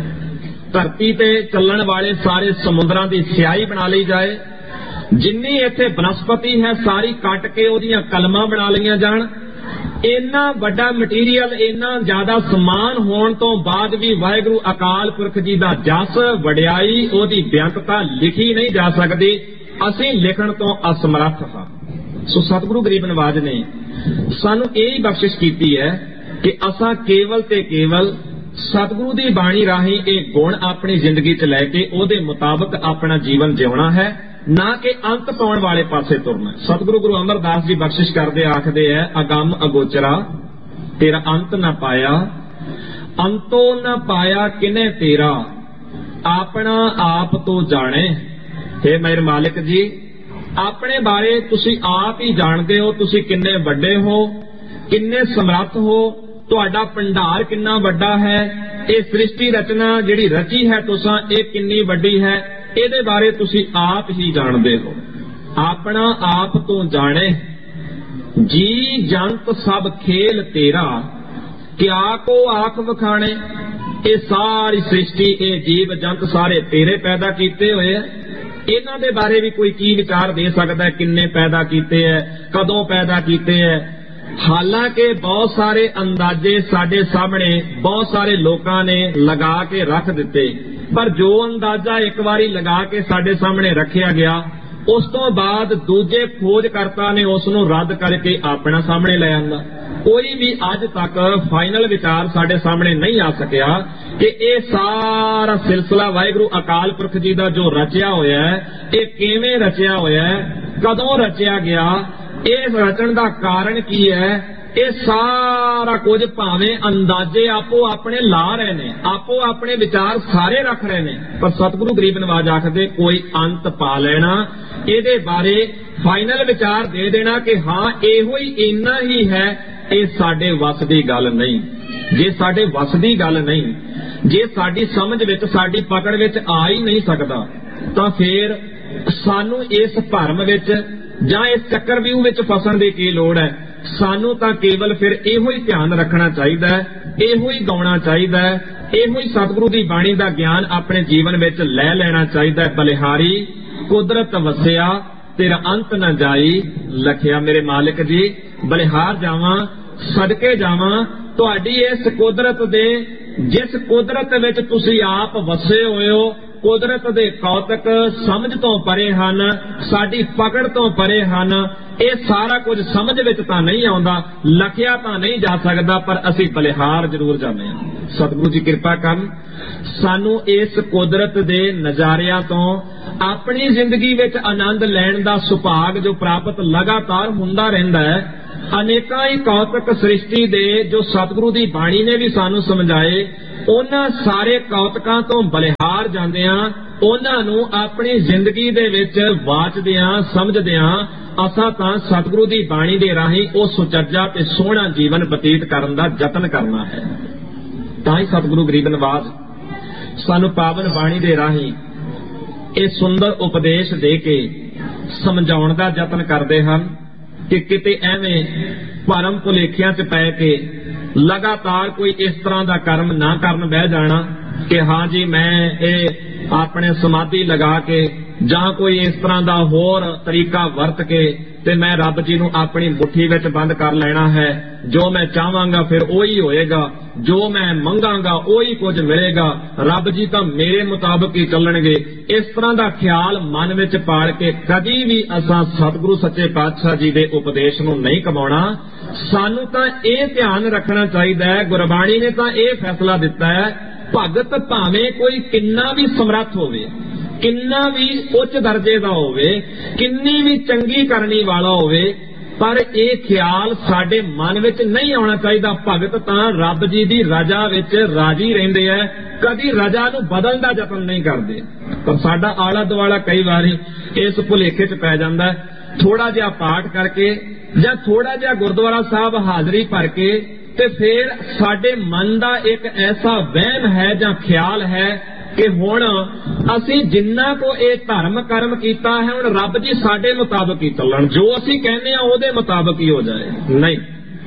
ਧਰਤੀ ਤੇ ਚੱਲਣ ਵਾਲੇ ਸਾਰੇ ਸਮੁੰਦਰਾਂ ਦੀ ਸਿਆਹੀ ਬਣਾ ਲਈ ਜਾਏ, ਜਿੰਨੀ ਇੱਥੇ ਬਨਸਪਤੀ ਹੈ ਸਾਰੀ ਕੱਟ ਕੇ ਉਹਦੀਆਂ ਕਲਮਾਂ ਬਣਾ ਲਈਆਂ ਜਾਣ, ਇੰਨਾ ਵੱਡਾ ਮਟੀਰੀਅਲ, ਇੰਨਾ ਜ਼ਿਆਦਾ ਸਮਾਨ ਹੋਣ ਤੋਂ ਬਾਅਦ ਵੀ ਵਾਹਿਗੁਰੂ ਅਕਾਲ ਪੁਰਖ ਜੀ ਦਾ ਜਸ, ਵਡਿਆਈ, ਉਹਦੀ ਬੇਅੰਤਤਾ ਲਿਖੀ ਨਹੀਂ ਜਾ ਸਕਦੀ। ਅਸੀਂ ਲਿਖਣ ਤੋਂ ਅਸਮਰੱਥ ਹਾਂ। ਸੋ ਸਤਿਗੁਰੂ ਗਰੀਬ ਨਿਵਾਜ ਨੇ ਸਾਨੂੰ ਇਹ ਹੀ ਬਖਸ਼ਿਸ਼ ਕੀਤੀ ਹੈ ਕਿ ਅਸਾਂ ਕੇਵਲ ਤੇ ਕੇਵਲ ਸਤਿਗੁਰੂ ਦੀ ਬਾਣੀ ਰਾਹੀਂ ਇਹ ਗੁਣ ਆਪਣੀ ਜ਼ਿੰਦਗੀ 'ਚ ਲੈ ਕੇ ਉਹਦੇ ਮੁਤਾਬਕ ਆਪਣਾ ਜੀਵਨ ਜਿਉਣਾ ਹੈ, ਨਾ ਕਿ ਅੰਤ ਪਾਉਣ ਵਾਲੇ ਪਾਸੇ ਤੁਰਨਾ। ਸਤਿਗੁਰੂ ਗੁਰੂ ਅਮਰਦਾਸ ਜੀ ਬਖਸ਼ਿਸ਼ ਕਰਦੇ ਆਖਦੇ ਐ, ਅਗੰਮ ਅਗੋਚਰਾ ਤੇਰਾ ਅੰਤ ਨਾ ਪਾਇਆ, ਅੰਤੋ ਨਾ ਪਾਇਆ ਕਿਨੇ ਤੇਰਾ, ਆਪਣਾ ਆਪ ਤੋਂ ਜਾਣੇ। हे मेरे मालिक जी, ਆਪਣੇ ਬਾਰੇ ਤੁਸੀਂ ਆਪ ਹੀ ਜਾਣਦੇ ਹੋ, ਤੁਸੀਂ ਕਿੰਨੇ ਵੱਡੇ ਹੋ, ਕਿੰਨੇ ਸਮਰੱਥ ਹੋ, ਤੁਹਾਡਾ ਭੰਡਾਰ ਕਿੰਨਾ ਵੱਡਾ ਹੈ, ਇਹ ਸ੍ਰਿਸ਼ਟੀ ਰਚਨਾ ਜਿਹੜੀ ਰਚੀ ਹੈ ਤੁਸਾਂ ਇਹ ਕਿੰਨੀ ਵੱਡੀ ਹੈ, ਇਹਦੇ ਬਾਰੇ ਤੁਸੀਂ ਆਪ ਹੀ ਜਾਣਦੇ ਹੋ। ਆਪਣਾ ਆਪ ਤੋਂ ਜਾਣੇ ਜੀ ਜੰਤ ਸਭ ਖੇਲ ਤੇਰਾ, ਕਿਆ ਕੋ ਆਖ ਵਖਾਣੇ। ਇਹ ਸਾਰੀ ਸ੍ਰਿਸ਼ਟੀ, ਇਹ ਜੀਵ ਜੰਤ ਸਾਰੇ ਤੇਰੇ ਪੈਦਾ ਕੀਤੇ ਹੋਏ ਆ। ਇਹਨਾਂ ਦੇ ਬਾਰੇ ਵੀ ਕੋਈ ਕੀ ਵਿਚਾਰ ਦੇ ਸਕਦਾ, ਕਿੰਨੇ ਪੈਦਾ ਕੀਤੇ ਐ, ਕਦੋਂ ਪੈਦਾ ਕੀਤੇ ਐ। ਹਾਲਾਂਕਿ ਬਹੁਤ ਸਾਰੇ ਅੰਦਾਜ਼ੇ ਸਾਡੇ ਸਾਹਮਣੇ ਬਹੁਤ ਸਾਰੇ ਲੋਕਾਂ ਨੇ ਲਗਾ ਕੇ ਰੱਖ ਦਿੱਤੇ, ਪਰ ਜੋ ਅੰਦਾਜ਼ਾ ਇੱਕ ਵਾਰੀ ਲਗਾ ਕੇ ਸਾਡੇ ਸਾਹਮਣੇ ਰੱਖਿਆ ਗਿਆ, ਉਸ ਤੋਂ ਬਾਅਦ ਦੂਜੇ ਖੋਜਕਰਤਾ ਨੇ ਉਸ ਨੂੰ ਰੱਦ ਕਰਕੇ ਆਪਣਾ ਸਾਹਮਣੇ ਲੈ ਆਂਦਾ। ਕੋਈ ਵੀ ਅੱਜ ਤੱਕ ਫਾਈਨਲ ਵਿਚਾਰ ਸਾਡੇ ਸਾਹਮਣੇ ਨਹੀਂ ਆ ਸਕਿਆ ਕਿ ਇਹ ਸਾਰਾ ਸਿਲਸਿਲਾ ਵਾਹਿਗੁਰੂ ਅਕਾਲ ਪੁਰਖ ਜੀ ਦਾ ਜੋ ਰਚਿਆ ਹੋਇਆ ਹੈ, ਇਹ ਕਿਵੇਂ ਰਚਿਆ ਹੋਇਆ ਹੈ, ਕਦੋਂ ਰਚਿਆ ਗਿਆ, ਇਹ ਰਚਣ ਦਾ ਕਾਰਨ ਕੀ ਹੈ। ਇਹ ਸਾਰਾ ਕੁਝ ਭਾਵੇਂ ਅੰਦਾਜ਼ੇ ਆਪੋ ਆਪਣੇ ਲਾ ਰਹੇ ਨੇ, ਆਪੋ ਆਪਣੇ ਵਿਚਾਰ ਸਾਰੇ ਰੱਖ ਰਹੇ ਨੇ, ਪਰ ਸਤਿਗੁਰੂ ਗਰੀਬ ਨਵਾਜ ਆਖਦੇ ਕੋਈ ਅੰਤ ਪਾ ਲੈਣਾ, ਇਹਦੇ ਬਾਰੇ ਫਾਈਨਲ ਵਿਚਾਰ ਦੇ ਦੇਣਾ ਕਿ ਹਾਂ ਇਹੋ ਹੀ ਇੰਨਾ ਹੀ ਹੈ, ਇਹ ਸਾਡੇ ਵੱਸ ਦੀ ਗੱਲ ਨਹੀਂ। ਜੇ ਸਾਡੇ ਵੱਸ ਦੀ ਗੱਲ ਨਹੀਂ, ਜੇ ਸਾਡੀ ਸਮਝ ਵਿੱਚ ਸਾਡੀ ਪਕੜ ਵਿੱਚ ਆ ਹੀ ਨਹੀਂ ਸਕਦਾ, ਤਾਂ ਫੇਰ ਸਾਨੂੰ ਇਸ ਭਰਮ ਵਿੱਚ ਜਾਂ ਇਸ ਚੱਕਰਵਿਊਹ ਵਿੱਚ ਫਸਣ ਦੀ ਕੀ ਲੋੜ ਹੈ। ਸਾਨੂੰ ਤਾਂ ਕੇਵਲ ਫਿਰ ਇਹੋ ਹੀ ਧਿਆਨ ਰੱਖਣਾ ਚਾਹੀਦਾ ਹੈ, ਇਹੋ ਹੀ ਗਾਉਣਾ ਚਾਹੀਦਾ ਹੈ, ਇਹੋ ਹੀ ਸਤਿਗੁਰੂ ਦੀ ਬਾਣੀ ਦਾ ਗਿਆਨ ਆਪਣੇ ਜੀਵਨ ਵਿੱਚ ਲੈ ਲੈਣਾ ਚਾਹੀਦਾ ਹੈ। ਬਲਿਹਾਰੀ ਕੁਦਰਤ ਵਸਿਆ ਤੇਰਾ ਅੰਤ ਨਾ ਜਾਈ ਲਖਿਆ। ਮੇਰੇ ਮਾਲਿਕ ਜੀ ਬਲਿਹਾਰ ਜਾਵਾਂ, ਸਦਕੇ ਜਾਵਾਂ ਤੁਹਾਡੀ ਇਸ ਕੁਦਰਤ ਦੇ, ਜਿਸ ਕੁਦਰਤ ਵਿੱਚ ਤੁਸੀਂ ਆਪ ਵਸੇ ਹੋਏ ਹੋ। ਕੁਦਰਤ ਦੇ ਕੌਤਕ ਸਮਝ ਤੋਂ ਪਰੇ ਹਨ, ਸਾਡੀ ਪਕੜ ਤੋਂ ਪਰੇ ਹਨ। ਇਹ ਸਾਰਾ ਕੁਝ ਸਮਝ ਵਿੱਚ ਤਾਂ ਨਹੀਂ ਆਉਂਦਾ, ਲਖਿਆ ਤਾਂ ਨਹੀਂ ਜਾ ਸਕਦਾ, ਪਰ ਅਸੀਂ ਬਲਿਹਾਰ ਜ਼ਰੂਰ ਜਾਂਦੇ ਹਾਂ। ਸਤਿਗੁਰੂ ਜੀ ਕਿਰਪਾ ਕਰਨ, ਸਾਨੂੰ ਇਸ ਕੁਦਰਤ ਦੇ ਨਜ਼ਾਰਿਆਂ ਤੋਂ ਆਪਣੀ ਜ਼ਿੰਦਗੀ ਵਿੱਚ ਆਨੰਦ ਲੈਣ ਦਾ ਸੁਭਾਗ ਜੋ ਪ੍ਰਾਪਤ ਲਗਾਤਾਰ ਹੁੰਦਾ ਰਹਿੰਦਾ ਹੈ। ਅਨੇਕਾਂ ਹੀ ਕੌਤਕ ਸ੍ਰਿਸ਼ਟੀ ਦੇ ਜੋ ਸਤਿਗੁਰੂ ਦੀ ਬਾਣੀ ਨੇ ਵੀ ਸਾਨੂੰ ਸਮਝਾਏ, ਉਹਨਾਂ ਸਾਰੇ ਕੌਤਕਾਂ ਤੋਂ ਬਲਿਹਾਰ ਜਾਂਦਿਆਂ, ਉਹਨਾਂ ਨੂੰ ਆਪਣੀ ਜ਼ਿੰਦਗੀ ਦੇ ਵਿੱਚ ਵਾਚਦਿਆਂ ਸਮਝਦਿਆਂ ਅਸਾਂ ਤਾਂ ਸਤਿਗੁਰੂ ਦੀ ਬਾਣੀ ਦੇ ਰਾਹੀਂ ਉਹ ਸੁਚੱਜਾ ਤੇ ਸੋਹਣਾ ਜੀਵਨ ਬਤੀਤ ਕਰਨ ਦਾ ਯਤਨ ਕਰਨਾ ਹੈ। ਤਾਂ ਹੀ ਸਤਿਗੁਰੂ ਗਰੀਬ ਨਵਾਜ ਸਾਨੂੰ ਪਾਵਨ ਬਾਣੀ ਦੇ ਰਾਹੀਂ ਇਹ ਸੁੰਦਰ ਉਪਦੇਸ਼ ਦੇ ਕੇ ਸਮਝਾਉਣ ਦਾ ਯਤਨ ਕਰਦੇ ਹਨ ਕਿ ਕਿਤੇ ਐਵੇਂ ਭਰਮ ਭੁਲੇਖਿਆਂ 'ਚ ਪੈ ਕੇ ਲਗਾਤਾਰ ਕੋਈ ਇਸ ਤਰ੍ਹਾਂ ਦਾ ਕਰਮ ਨਾ ਕਰਨ ਬਹਿ ਜਾਣਾ ਕਿ ਹਾਂ ਜੀ ਮੈਂ ਇਹ ਆਪਣੇ ਸਮਾਧੀ ਲਗਾ ਕੇ ਜਾਂ ਕੋਈ ਇਸ ਤਰ੍ਹਾਂ ਦਾ ਹੋਰ ਤਰੀਕਾ ਵਰਤ ਕੇ ਤੇ ਮੈਂ ਰੱਬ ਜੀ ਨੂੰ ਆਪਣੀ ਮੁੱਠੀ ਵਿੱਚ ਬੰਦ ਕਰ ਲੈਣਾ ਹੈ। ਜੋ ਮੈਂ ਚਾਹਾਂਗਾ ਫਿਰ ਉਹੀ ਹੋਏਗਾ, ਜੋ ਮੈਂ ਮੰਗਾਂਗਾ ਉਹੀ ਕੁਝ ਮਿਲੇਗਾ, ਰੱਬ ਜੀ ਤਾਂ ਮੇਰੇ ਮੁਤਾਬਕ ਹੀ ਚੱਲਣਗੇ। ਇਸ ਤਰ੍ਹਾਂ ਦਾ ਖਿਆਲ ਮਨ ਵਿੱਚ ਪਾਲ ਕੇ ਕਦੀ ਵੀ ਅਸਾਂ ਸਤਿਗੁਰੂ ਸੱਚੇ ਪਾਤਸ਼ਾਹ ਜੀ ਦੇ ਉਪਦੇਸ਼ ਨੂੰ ਨਹੀਂ ਕਮਾਉਣਾ। ਸਾਨੂੰ ਤਾਂ ਇਹ ਧਿਆਨ ਰੱਖਣਾ ਚਾਹੀਦਾ ਹੈ, ਗੁਰਬਾਣੀ ਨੇ ਤਾਂ ਇਹ ਫੈਸਲਾ ਦਿੱਤਾ ਹੈ, ਭਗਤ ਭਾਵੇਂ ਕੋਈ ਕਿੰਨਾ ਵੀ ਸਮਰੱਥ ਹੋਵੇ, ਕਿੰਨਾ ਵੀ ਉੱਚ ਦਰਜੇ ਦਾ ਹੋਵੇ, ਕਿੰਨੀ ਵੀ ਚੰਗੀ ਕਰਨੀ ਵਾਲਾ ਹੋਵੇ, ਪਰ ਇਹ ਖਿਆਲ ਸਾਡੇ ਮਨ ਵਿੱਚ ਨਹੀਂ ਆਉਣਾ ਚਾਹੀਦਾ। ਭਗਤ ਤਾਂ ਰੱਬ ਜੀ ਦੀ ਰਜ਼ਾ ਵਿੱਚ ਰਾਜੀ ਰਹਿੰਦੇ ਆ, ਕਦੀ ਰਜ਼ਾ ਨੂੰ ਬਦਲਣ ਦਾ ਯਤਨ ਨਹੀਂ ਕਰਦੇ। ਪਰ ਸਾਡਾ ਆਲਾ ਦੁਆਲਾ ਕਈ ਵਾਰੀ ਇਸ ਭੁਲੇਖੇ 'ਚ ਪੈ ਜਾਂਦਾ, ਥੋੜਾ ਜਿਹਾ ਪਾਠ ਕਰਕੇ ਜਾਂ ਥੋੜਾ ਜਿਹਾ ਗੁਰਦੁਆਰਾ ਸਾਹਿਬ ਹਾਜ਼ਰੀ ਭਰ ਕੇ ਤੇ ਫਿਰ ਸਾਡੇ ਮਨ ਦਾ ਇੱਕ ਐਸਾ ਵਹਿਮ ਹੈ ਜਾਂ ਖਿਆਲ ਹੈ ਕਿ ਹੁਣ ਅਸੀਂ ਜਿੰਨਾ ਕੋ ਇਹ ਧਰਮ ਕਰਮ ਕੀਤਾ ਹੈ, ਹੁਣ ਰੱਬ ਜੀ ਸਾਡੇ ਮੁਤਾਬਕ ਹੀ ਚੱਲਣ, ਜੋ ਅਸੀਂ ਕਹਿੰਦੇ ਆ ਉਹਦੇ ਮੁਤਾਬਕ ਹੀ ਹੋ ਜਾਏ। ਨਹੀਂ,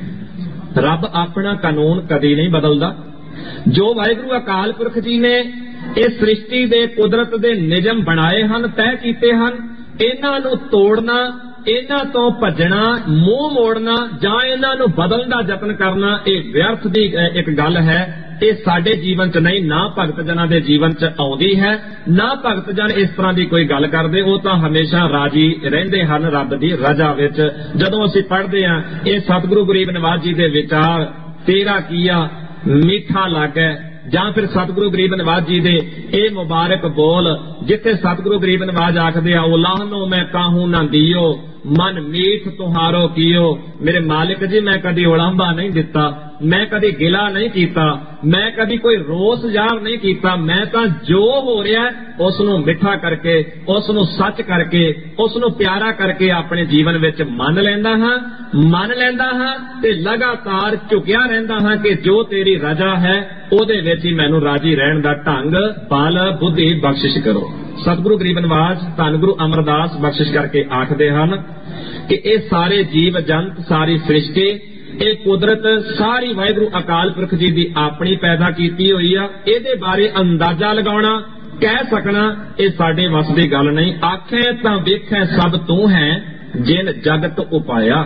ਰੱਬ ਆਪਣਾ ਕਾਨੂੰਨ ਕਦੀ ਨਹੀਂ ਬਦਲਦਾ। ਜੋ ਵਾਹਿਗੁਰੂ ਅਕਾਲ ਪੁਰਖ ਜੀ ਨੇ ਇਹ ਸ੍ਰਿਸ਼ਟੀ ਦੇ ਕੁਦਰਤ ਦੇ ਨਿਯਮ ਬਣਾਏ ਹਨ, ਤੈਅ ਕੀਤੇ ਹਨ, ਇਹਨਾਂ ਨੂੰ ਤੋੜਨਾ, ਇਹਨਾਂ ਤੋਂ ਭੱਜਣਾ, ਮੂੰਹ ਮੋੜਨਾ ਜਾਂ ਇਹਨਾਂ ਨੂੰ ਬਦਲਣ ਦਾ ਯਤਨ ਕਰਨਾ ਇਹ ਵਿਅਰਥ ਦੀ ਇੱਕ ਗੱਲ ਹੈ। ਇਹ ਸਾਡੇ ਜੀਵਨ 'ਚ ਨਹੀਂ, ਨਾ ਭਗਤ ਜਨਾਂ ਦੇ ਜੀਵਨ 'ਚ ਆਉਂਦੀ ਹੈ, ਨਾ ਭਗਤ ਜਨ ਇਸ ਤਰ੍ਹਾਂ ਦੀ ਕੋਈ ਗੱਲ ਕਰਦੇ। ਉਹ ਤਾਂ ਹਮੇਸ਼ਾ ਰਾਜੀ ਰਹਿੰਦੇ ਹਨ ਰੱਬ ਦੀ ਰਜ਼ਾ ਵਿੱਚ। ਜਦੋਂ ਅਸੀਂ ਪੜ੍ਹਦੇ ਹਾਂ ਇਹ ਸਤਿਗੁਰੂ ਗਰੀਬ ਨਵਾਜ ਜੀ ਦੇ ਵਿਚਾਰ, ਤੇਰਾ ਕੀਆ ਮਿੱਠਾ ਲੱਗੈ, ਜਾਂ ਫਿਰ ਸਤਿਗੁਰੂ ਗਰੀਬ ਨਵਾਜ ਜੀ ਦੇ ਇਹ ਮੁਬਾਰਕ ਬੋਲ ਜਿੱਥੇ ਸਤਿਗੁਰੂ ਗਰੀਬ ਨਵਾਜ ਆਖਦੇ ਆ, ਉਹ ਲਾਹਨੋਂ ਮੈਂ ਕਾਹੂ ਨਾ ਦੀਓ मन मीठ तुहारो कियो। मेरे मालिक जी मैं कदी उलांभा नहीं दिता, मैं कदी गिला नहीं कीता, मैं कदी कोई रोस ਜ਼ਾਹਰ नहीं कीता। मैं तो जो हो रहा है उसनू मिठा करके, उसनू सच करके, उसनू प्यारा करके अपने जीवन विच मन लैंदा हां मन लैंदा हां ते लगातार झुकिया रहिंदा हां कि जो तेरी रजा है ਉਹਦੇ ਵਿੱਚ ਹੀ ਮੈਨੂੰ ਰਾਜੀ ਰਹਿਣ ਦਾ ਢੰਗ ਬਲ ਬੁੱਧੀ ਬਖਸ਼ਿਸ਼ ਕਰੋ। ਸਤਿਗੁਰੂ ਗਰੀਬ ਨਿਵਾਜ ਧੰਨ ਗੁਰੂ ਅਮਰਦਾਸ ਬਖਸ਼ਿਸ਼ ਕਰਕੇ ਆਖਦੇ ਹਨ ਕਿ ਇਹ ਸਾਰੇ ਜੀਵ ਜੰਤ, ਸਾਰੀ ਸ੍ਰਿਸ਼ਟੀ, ਇਹ ਕੁਦਰਤ ਸਾਰੀ ਵਾਹਿਗੁਰੂ ਅਕਾਲ ਪੁਰਖ ਜੀ ਦੀ ਆਪਣੀ ਪੈਦਾ ਕੀਤੀ ਹੋਈ ਆ। ਇਹਦੇ ਬਾਰੇ ਅੰਦਾਜ਼ਾ ਲਗਾਉਣਾ, ਕਹਿ ਸਕਣਾ, ਇਹ ਸਾਡੇ ਵੱਸ ਦੀ ਗੱਲ ਨਹੀਂ। ਆਖੇ ਤਾਂ ਵੇਖੈ ਸਭ ਤੂੰ ਹੈ ਜਿਨ ਜਗਤ ਉਪਾਇਆ।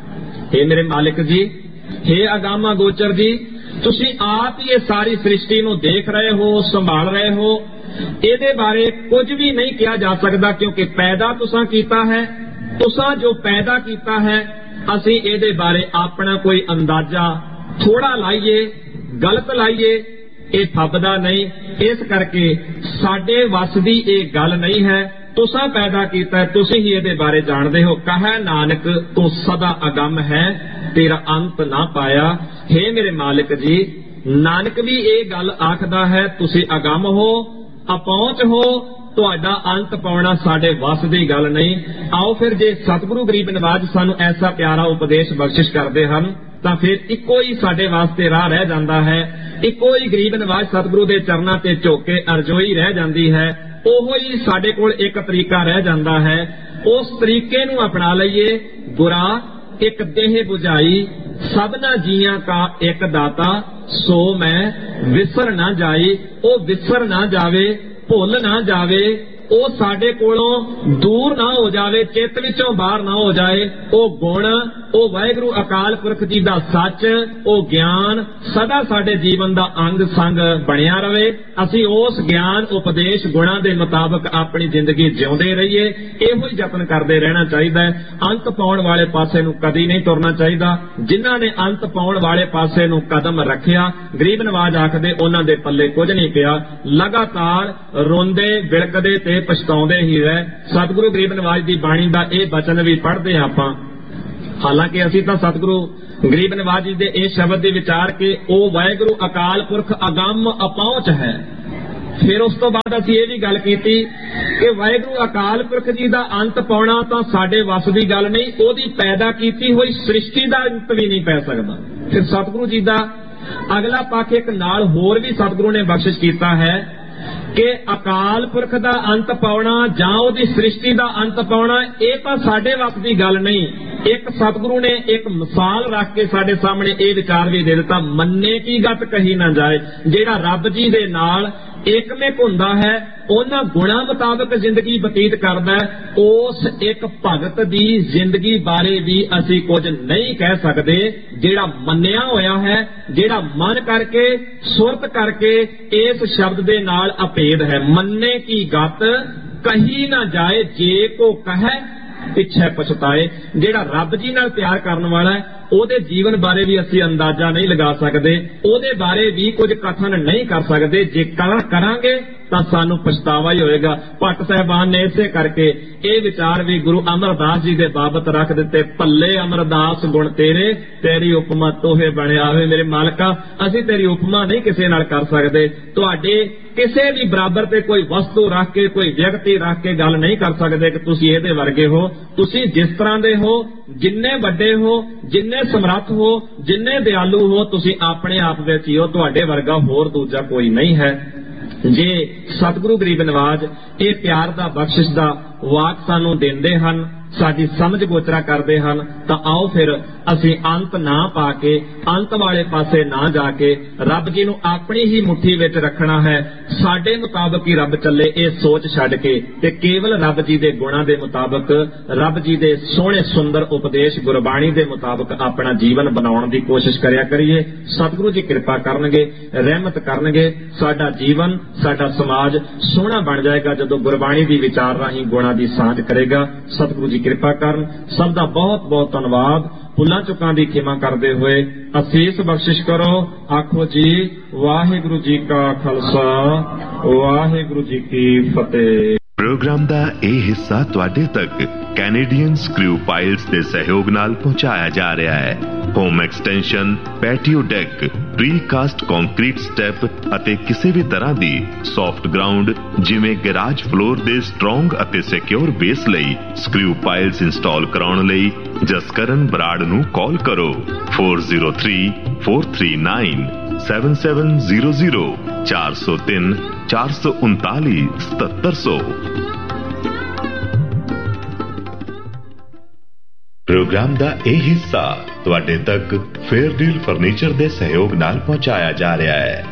हे ਮੇਰੇ ਮਾਲਿਕ ਜੀ, हे ਅਗਾਮਾ ਗੋਚਰ ਜੀ, ਤੁਸੀਂ ਆਪ ਹੀ ਇਹ ਸਾਰੀ ਸ੍ਰਿਸ਼ਟੀ ਨੂੰ ਦੇਖ ਰਹੇ ਹੋ, ਸੰਭਾਲ ਰਹੇ ਹੋ। ਇਹਦੇ ਬਾਰੇ ਕੁਝ ਵੀ ਨਹੀਂ ਕਿਹਾ ਜਾ ਸਕਦਾ ਕਿਉਂਕਿ ਪੈਦਾ ਤੁਸਾਂ ਕੀਤਾ ਹੈ। ਤੁਸਾਂ ਜੋ ਪੈਦਾ ਕੀਤਾ ਹੈ, ਅਸੀਂ ਇਹਦੇ ਬਾਰੇ ਆਪਣਾ ਕੋਈ ਅੰਦਾਜ਼ਾ ਥੋੜਾ ਲਾਈਏ, ਗਲਤ ਲਾਈਏ, ਇਹ ਫੱਬਦਾ ਨਹੀਂ। ਇਸ ਕਰਕੇ ਸਾਡੇ ਵੱਸ ਦੀ ਇਹ ਗੱਲ ਨਹੀਂ ਹੈ। ਤੁਸਾਂ ਪੈਦਾ ਕੀਤਾ, ਤੁਸੀਂ ਹੀ ਇਹਦੇ ਬਾਰੇ ਜਾਣਦੇ ਹੋ। ਕਹੈ ਨਾਨਕ ਤੂੰ ਸਦਾ ਅਗੰਮ ਹੈ, तेरा अंत ना पाया। हे मेरे मालिक जी, नानक भी ये गल आखदा है, तुसी अगम हो, अपहुंच हो, तुहाडा अंत पाउणा साडे वस दी गल नहीं। आओ फिर जे सतगुरु गरीब नवाज सानू ऐसा प्यारा उपदेश बख्शिश करदे हन तां फिर इक्को ही साडे वास्ते राह रह जांदा है। इक्को ही गरीब नवाज सतगुरु दे चरनां ते झुक के अरजोई रह जांदी है। ओहो ही साडे कोल एक तरीका रह जांदा है। उस तरीके नू अपना लईए। बुरा एक देह बुझाई, सबना जियां का एक दाता, सो मैं विसर ना जाई। ओ विसर ना जावे, भुल ना जावे, ओ साडे कोलों दूर ना हो जावे, चित्त विचों बाहर ना हो जाए। ओ गुण, ओ वाहिगुरू अकाल पुरख जी दा सच, ओ ज्ञान सदा साडे जीवन दा अंग संग बनिया रहे। असीं उस ज्ञान उपदेश गुणां दे मुताबक अपनी जिंदगी जिउंदे रहिए। इहो ही यतन करदे रहना चाहिदा है। अंत पाउण वाले पासे नूं कदी नहीं तुरना चाहिदा। जिन्हां ने अंत पाउण वाले पासे नूं कदम रखिया, गरीब नवाज आखदे उन्हां दे पल्ले कुछ नहीं पिया। लगातार रोंदे विलकदे ते पछताउंदे ही रहे। सतगुरु गरीब नवाज दी बाणी दा इह बचन भी पढ़दे आपां। हालांकि असीं तां सतगुरु गरीब नवाज जी दे इह शब्द दे विचार के ओ वाहिगुरू अकाल पुरख अगम अपहुंच है। फिर उस तो बाद असीं इह भी गल कीती कि वाहिगुरू अकाल पुरख जी दा अंत पाउणा तां साडे वस दी गल नहीं, ओहदी पैदा कीती होई सृष्टि दा अंत भी नहीं पै सकदा। फिर सतगुरु जी दा अगला पक्ष एक नाल होर भी सतगुरु ने बख्शिश कीता है कि अकाल पुरख दा अंत पाउणा जां ओहदी सृष्टि दा अंत पाउणा इह तां साडे वस दी गल नहीं। एक सतगुरु ने एक मिसाल रख के साडे सामने ये विचार भी दे दिता, मन्ने की गत कही ना जाए। जेड़ा रब जी दे नाल एकमिक हुंदा है, उन्हां गुणां मुताबक जिंदगी बतीत करदा है, उस एक भगत दी जिंदगी बारे भी असीं कुछ नहीं कह सकदे। जेड़ा मन्निया होया है, जेड़ा मन करके सुरत करके इस शब्द दे नाल अभेद है। मन्ने की गत कही ना जाए, जे को कहे पिछे पछताए। जेड़ा रब जी नाल प्यार करन वाला है, ओहदे जीवन बारे भी असीं अंदाजा नहीं लगा सकदे, ओहदे बारे भी कुछ कथन नहीं कर सकदे। जे करांगे तां सानू पछतावा ही होएगा। भट्ट साहिबान ने इसे करके ये विचार भी गुरु अमरदास जी दे बाबत रख दिते। भल्ले अमरदास गुण तेरे, तेरी उपमा तोहे बने आवे। मेरे मालका, असीं तेरी उपमा नहीं किसी नाल कर सकदे। तुहाडे किसी भी बराबर ते कोई वस्तु रख के, कोई व्यक्ति रख के गल नहीं कर सकदे कि तुसीं इहदे वर्गे हो। तुसीं जिस तरह दे हो, जिन्ने वड्डे हो, जिन्ने समर्थ हो, जिन्ने दयालु हो, तुसीं अपने आप विच ही हो। तुहाडे वर्गा होर दूजा कोई नहीं है। जे सतगुरु गरीब नवाज ये प्यार दा बख्शिश दा वाक सानू देंदे हन, साडी समझ गोचरा करते हैं, तो आओ फिर असी अंत ना पाके अंत वाले पासे ना जाके रब जी नू अपनी ही मुट्ठी विच रखना है। साडे मुताबक ही रब चले, ये सोच छड्ड के ते केवल रब जी दे गुणां दे मुताबक, रब जी दे सोहणे सुंदर उपदेश गुरबाणी दे मुताबक अपना जीवन बनाउण दी कोशिश करिया करिए। सतगुरु जी कृपा करनगे, रहमत करनगे, साडा जीवन साडा समाज सोहना बन जाएगा जदों गुरबाणी दी विचार राहीं गुणां दी सांझ करेगा। सतगुरु जी कृपा करन। सब दा बहुत बहुत धन्नवाद। भुलां चुकां दी खिमा करदे होए असीस बख्शिश करो। आखो जी वाहिगुरु जी का खालसा, वाहिगुरु जी की फतेह। प्रोग्राम दा ਇਹ ਹਿੱਸਾ ਤੁਹਾਡੇ ਤੱਕ ਕੈਨੇਡੀਅਨ ਸਕਰੂ ਪਾਈਲਸ ਦੇ ਸਹਿਯੋਗ ਨਾਲ ਪਹੁੰਚਾਇਆ ਜਾ ਰਿਹਾ ਹੈ। Home extension, patio deck, ਪ੍ਰੀਕਾਸਟ concrete step ਅਤੇ ਕਿਸੇ ਵੀ ਤਰ੍ਹਾਂ ਦੀ ਸੌਫਟ ਗਰਾਊਂਡ ਜਿਵੇਂ ਗੈਰਾਜ ਫਲੋਰ ਦੇ ਸਟਰੋਂਗ ਅਤੇ ਸਿਕਿਉਰ ਬੇਸ ਲਈ ਸਕਰੂ ਪਾਈਲਸ ਇੰਸਟਾਲ ਕਰਾਉਣ ਲਈ ਜਸਕਰਨ ਬਰਾੜ ਨੂੰ ਕਾਲ ਕਰੋ four zero three four three nine seven seven zero zero ਚਾਰ ਸੌ ਤਿੰਨ ਚਾਰ ਸੌ ਉਨਤਾਲੀ ਸਤੱਤਰ ਸੌ। ਪ੍ਰੋਗਰਾਮ ਦਾ ਇਹ ਹਿੱਸਾ ਤੁਹਾਡੇ ਤੱਕ ਫੇਅਰਡੀਲ ਫਰਨੀਚਰ ਦੇ ਸਹਿਯੋਗ ਨਾਲ ਪਹੁੰਚਾਇਆ ਜਾ ਰਿਹਾ ਹੈ।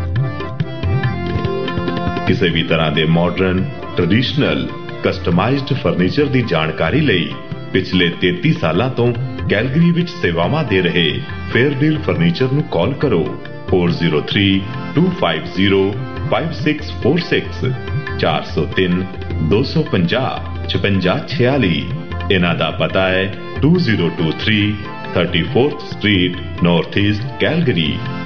ਕਿਸੇ ਵੀ ਤਰ੍ਹਾਂ ਦੇ ਮਾਡਰਨ, ਟ੍ਰੈਡੀਸ਼ਨਲ, ਕਸਟਮਾਈਜ਼ਡ ਫਰਨੀਚਰ ਦੀ ਜਾਣਕਾਰੀ ਲਈ ਪਿਛਲੇ ਤੇਤੀ ਸਾਲਾਂ ਤੋਂ ਕੈਲਗਰੀ ਵਿੱਚ ਸੇਵਾਵਾਂ ਦੇ ਰਹੇ ਫੇਅਰਡੀਲ ਫਰਨੀਚਰ ਨੂੰ ਕਾਲ ਕਰੋ four zero three two five zero five six four six ਚਾਰ ਸੌ ਤਿੰਨ ਦੋ ਸੌ ਪੰਜਾਹ ਛਪੰਜਾ ਛਿਆਲੀ। ਇਹਨਾਂ ਦਾ ਪਤਾ ਹੈ two zero two three thirty-fourth Street, North East, Calgary।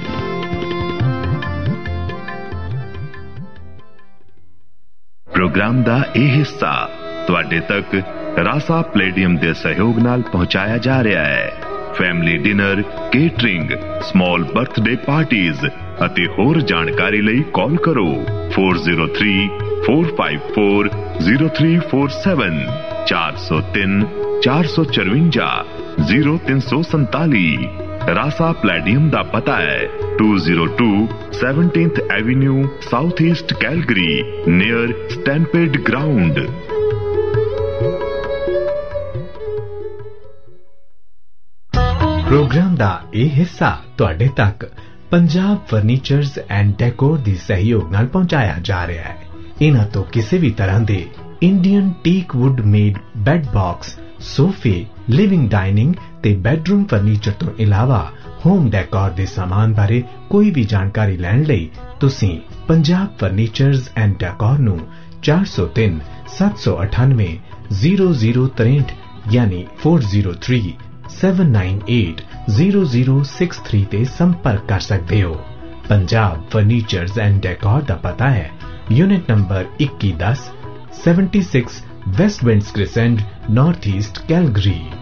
Programme ਦਾ ਇਹ ਹਿੱਸਾ ਤੁਹਾਡੇ ਤੱਕ ਰਾਸਾ ਪਲੇਡੀਅਮ ਦੇ ਸਹਿਯੋਗ ਨਾਲ ਪਹੁੰਚਾਇਆ ਜਾ ਰਿਹਾ ਹੈ। Family dinner, catering, small birthday parties ਅਤੇ ਹੋਰ ਜਾਣਕਾਰੀ ਲਈ ਕਾਲ ਕਰੋ four zero three four five four zero three four seven ਚਾਰ ਸੌ ਤਿੰਨ ਚਾਰ ਸੌ ਚਰਵੰਜਾ ਜ਼ੀਰੋ ਤਿੰਨ ਸੌ ਸੰਤਾਲੀ। ਰਾਸਾ ਪਲੇਡੀਅਮ ਦਾ ਪਤਾ ਹੈ two zero two seventeenth Avenue, South East, Calgary, near Stampede Ground। Programme ਦਾ ਇਹ ਹਿੱਸਾ ਤੁਹਾਡੇ ਤੱਕ ਪੰਜਾਬ ਫਰਨੀਚਰਜ਼ ਐਂਡ ਡੈਕੋਰ ਦੀ ਸਹਿਯੋਗ ਨਾਲ ਪਹੁੰਚਾਇਆ ਜਾ ਰਿਹਾ ਹੈ। ਇਹਨਾਂ ਤੋਂ ਕਿਸੇ ਵੀ ਤਰ੍ਹਾਂ ਦੇ Indian teak wood made bed box, ਸੋਫੇ, ਲਿਵਿੰਗ ਡਾਈਨਿੰਗ ਤੇ ਬੈੱਡਰੂਮ ਫਰਨੀਚਰ ਤੋਂ ਇਲਾਵਾ ਹੋਮ ਡੈਕੋਰ ਦੇ ਸਾਮਾਨ ਬਾਰੇ ਕੋਈ ਵੀ ਜਾਣਕਾਰੀ ਲੈਣ ਲਈ ਤੁਸੀਂ ਪੰਜਾਬ ਫਰਨੀਚਰਜ਼ ਐਂਡ ਡੈਕੋਰ ਨੂੰ ਚਾਰ ਸੌ ਤਿੰਨ ਸੱਤ ਸੌ ਅਠਾਨਵੇਂ ਜ਼ੀਰੋ ਜ਼ੀਰੋ ਤਰੇਂਹਠ ਯਾਨੀ four zero three seven nine eight zero zero six three ਤੇ ਸੰਪਰਕ ਕਰ ਸਕਦੇ ਹੋ। ਪੰਜਾਬ ਫਰਨੀਚਰਜ਼ ਐਂਡ ਡੈਕੋਰ ਦਾ ਪਤਾ ਹੈ ਯੂਨਿਟ ਨੰਬਰ ਇੱਕੀ ਦਸ seventy-six West winds ਕ੍ਰਿਸੈਂਟ, north East, Calgary.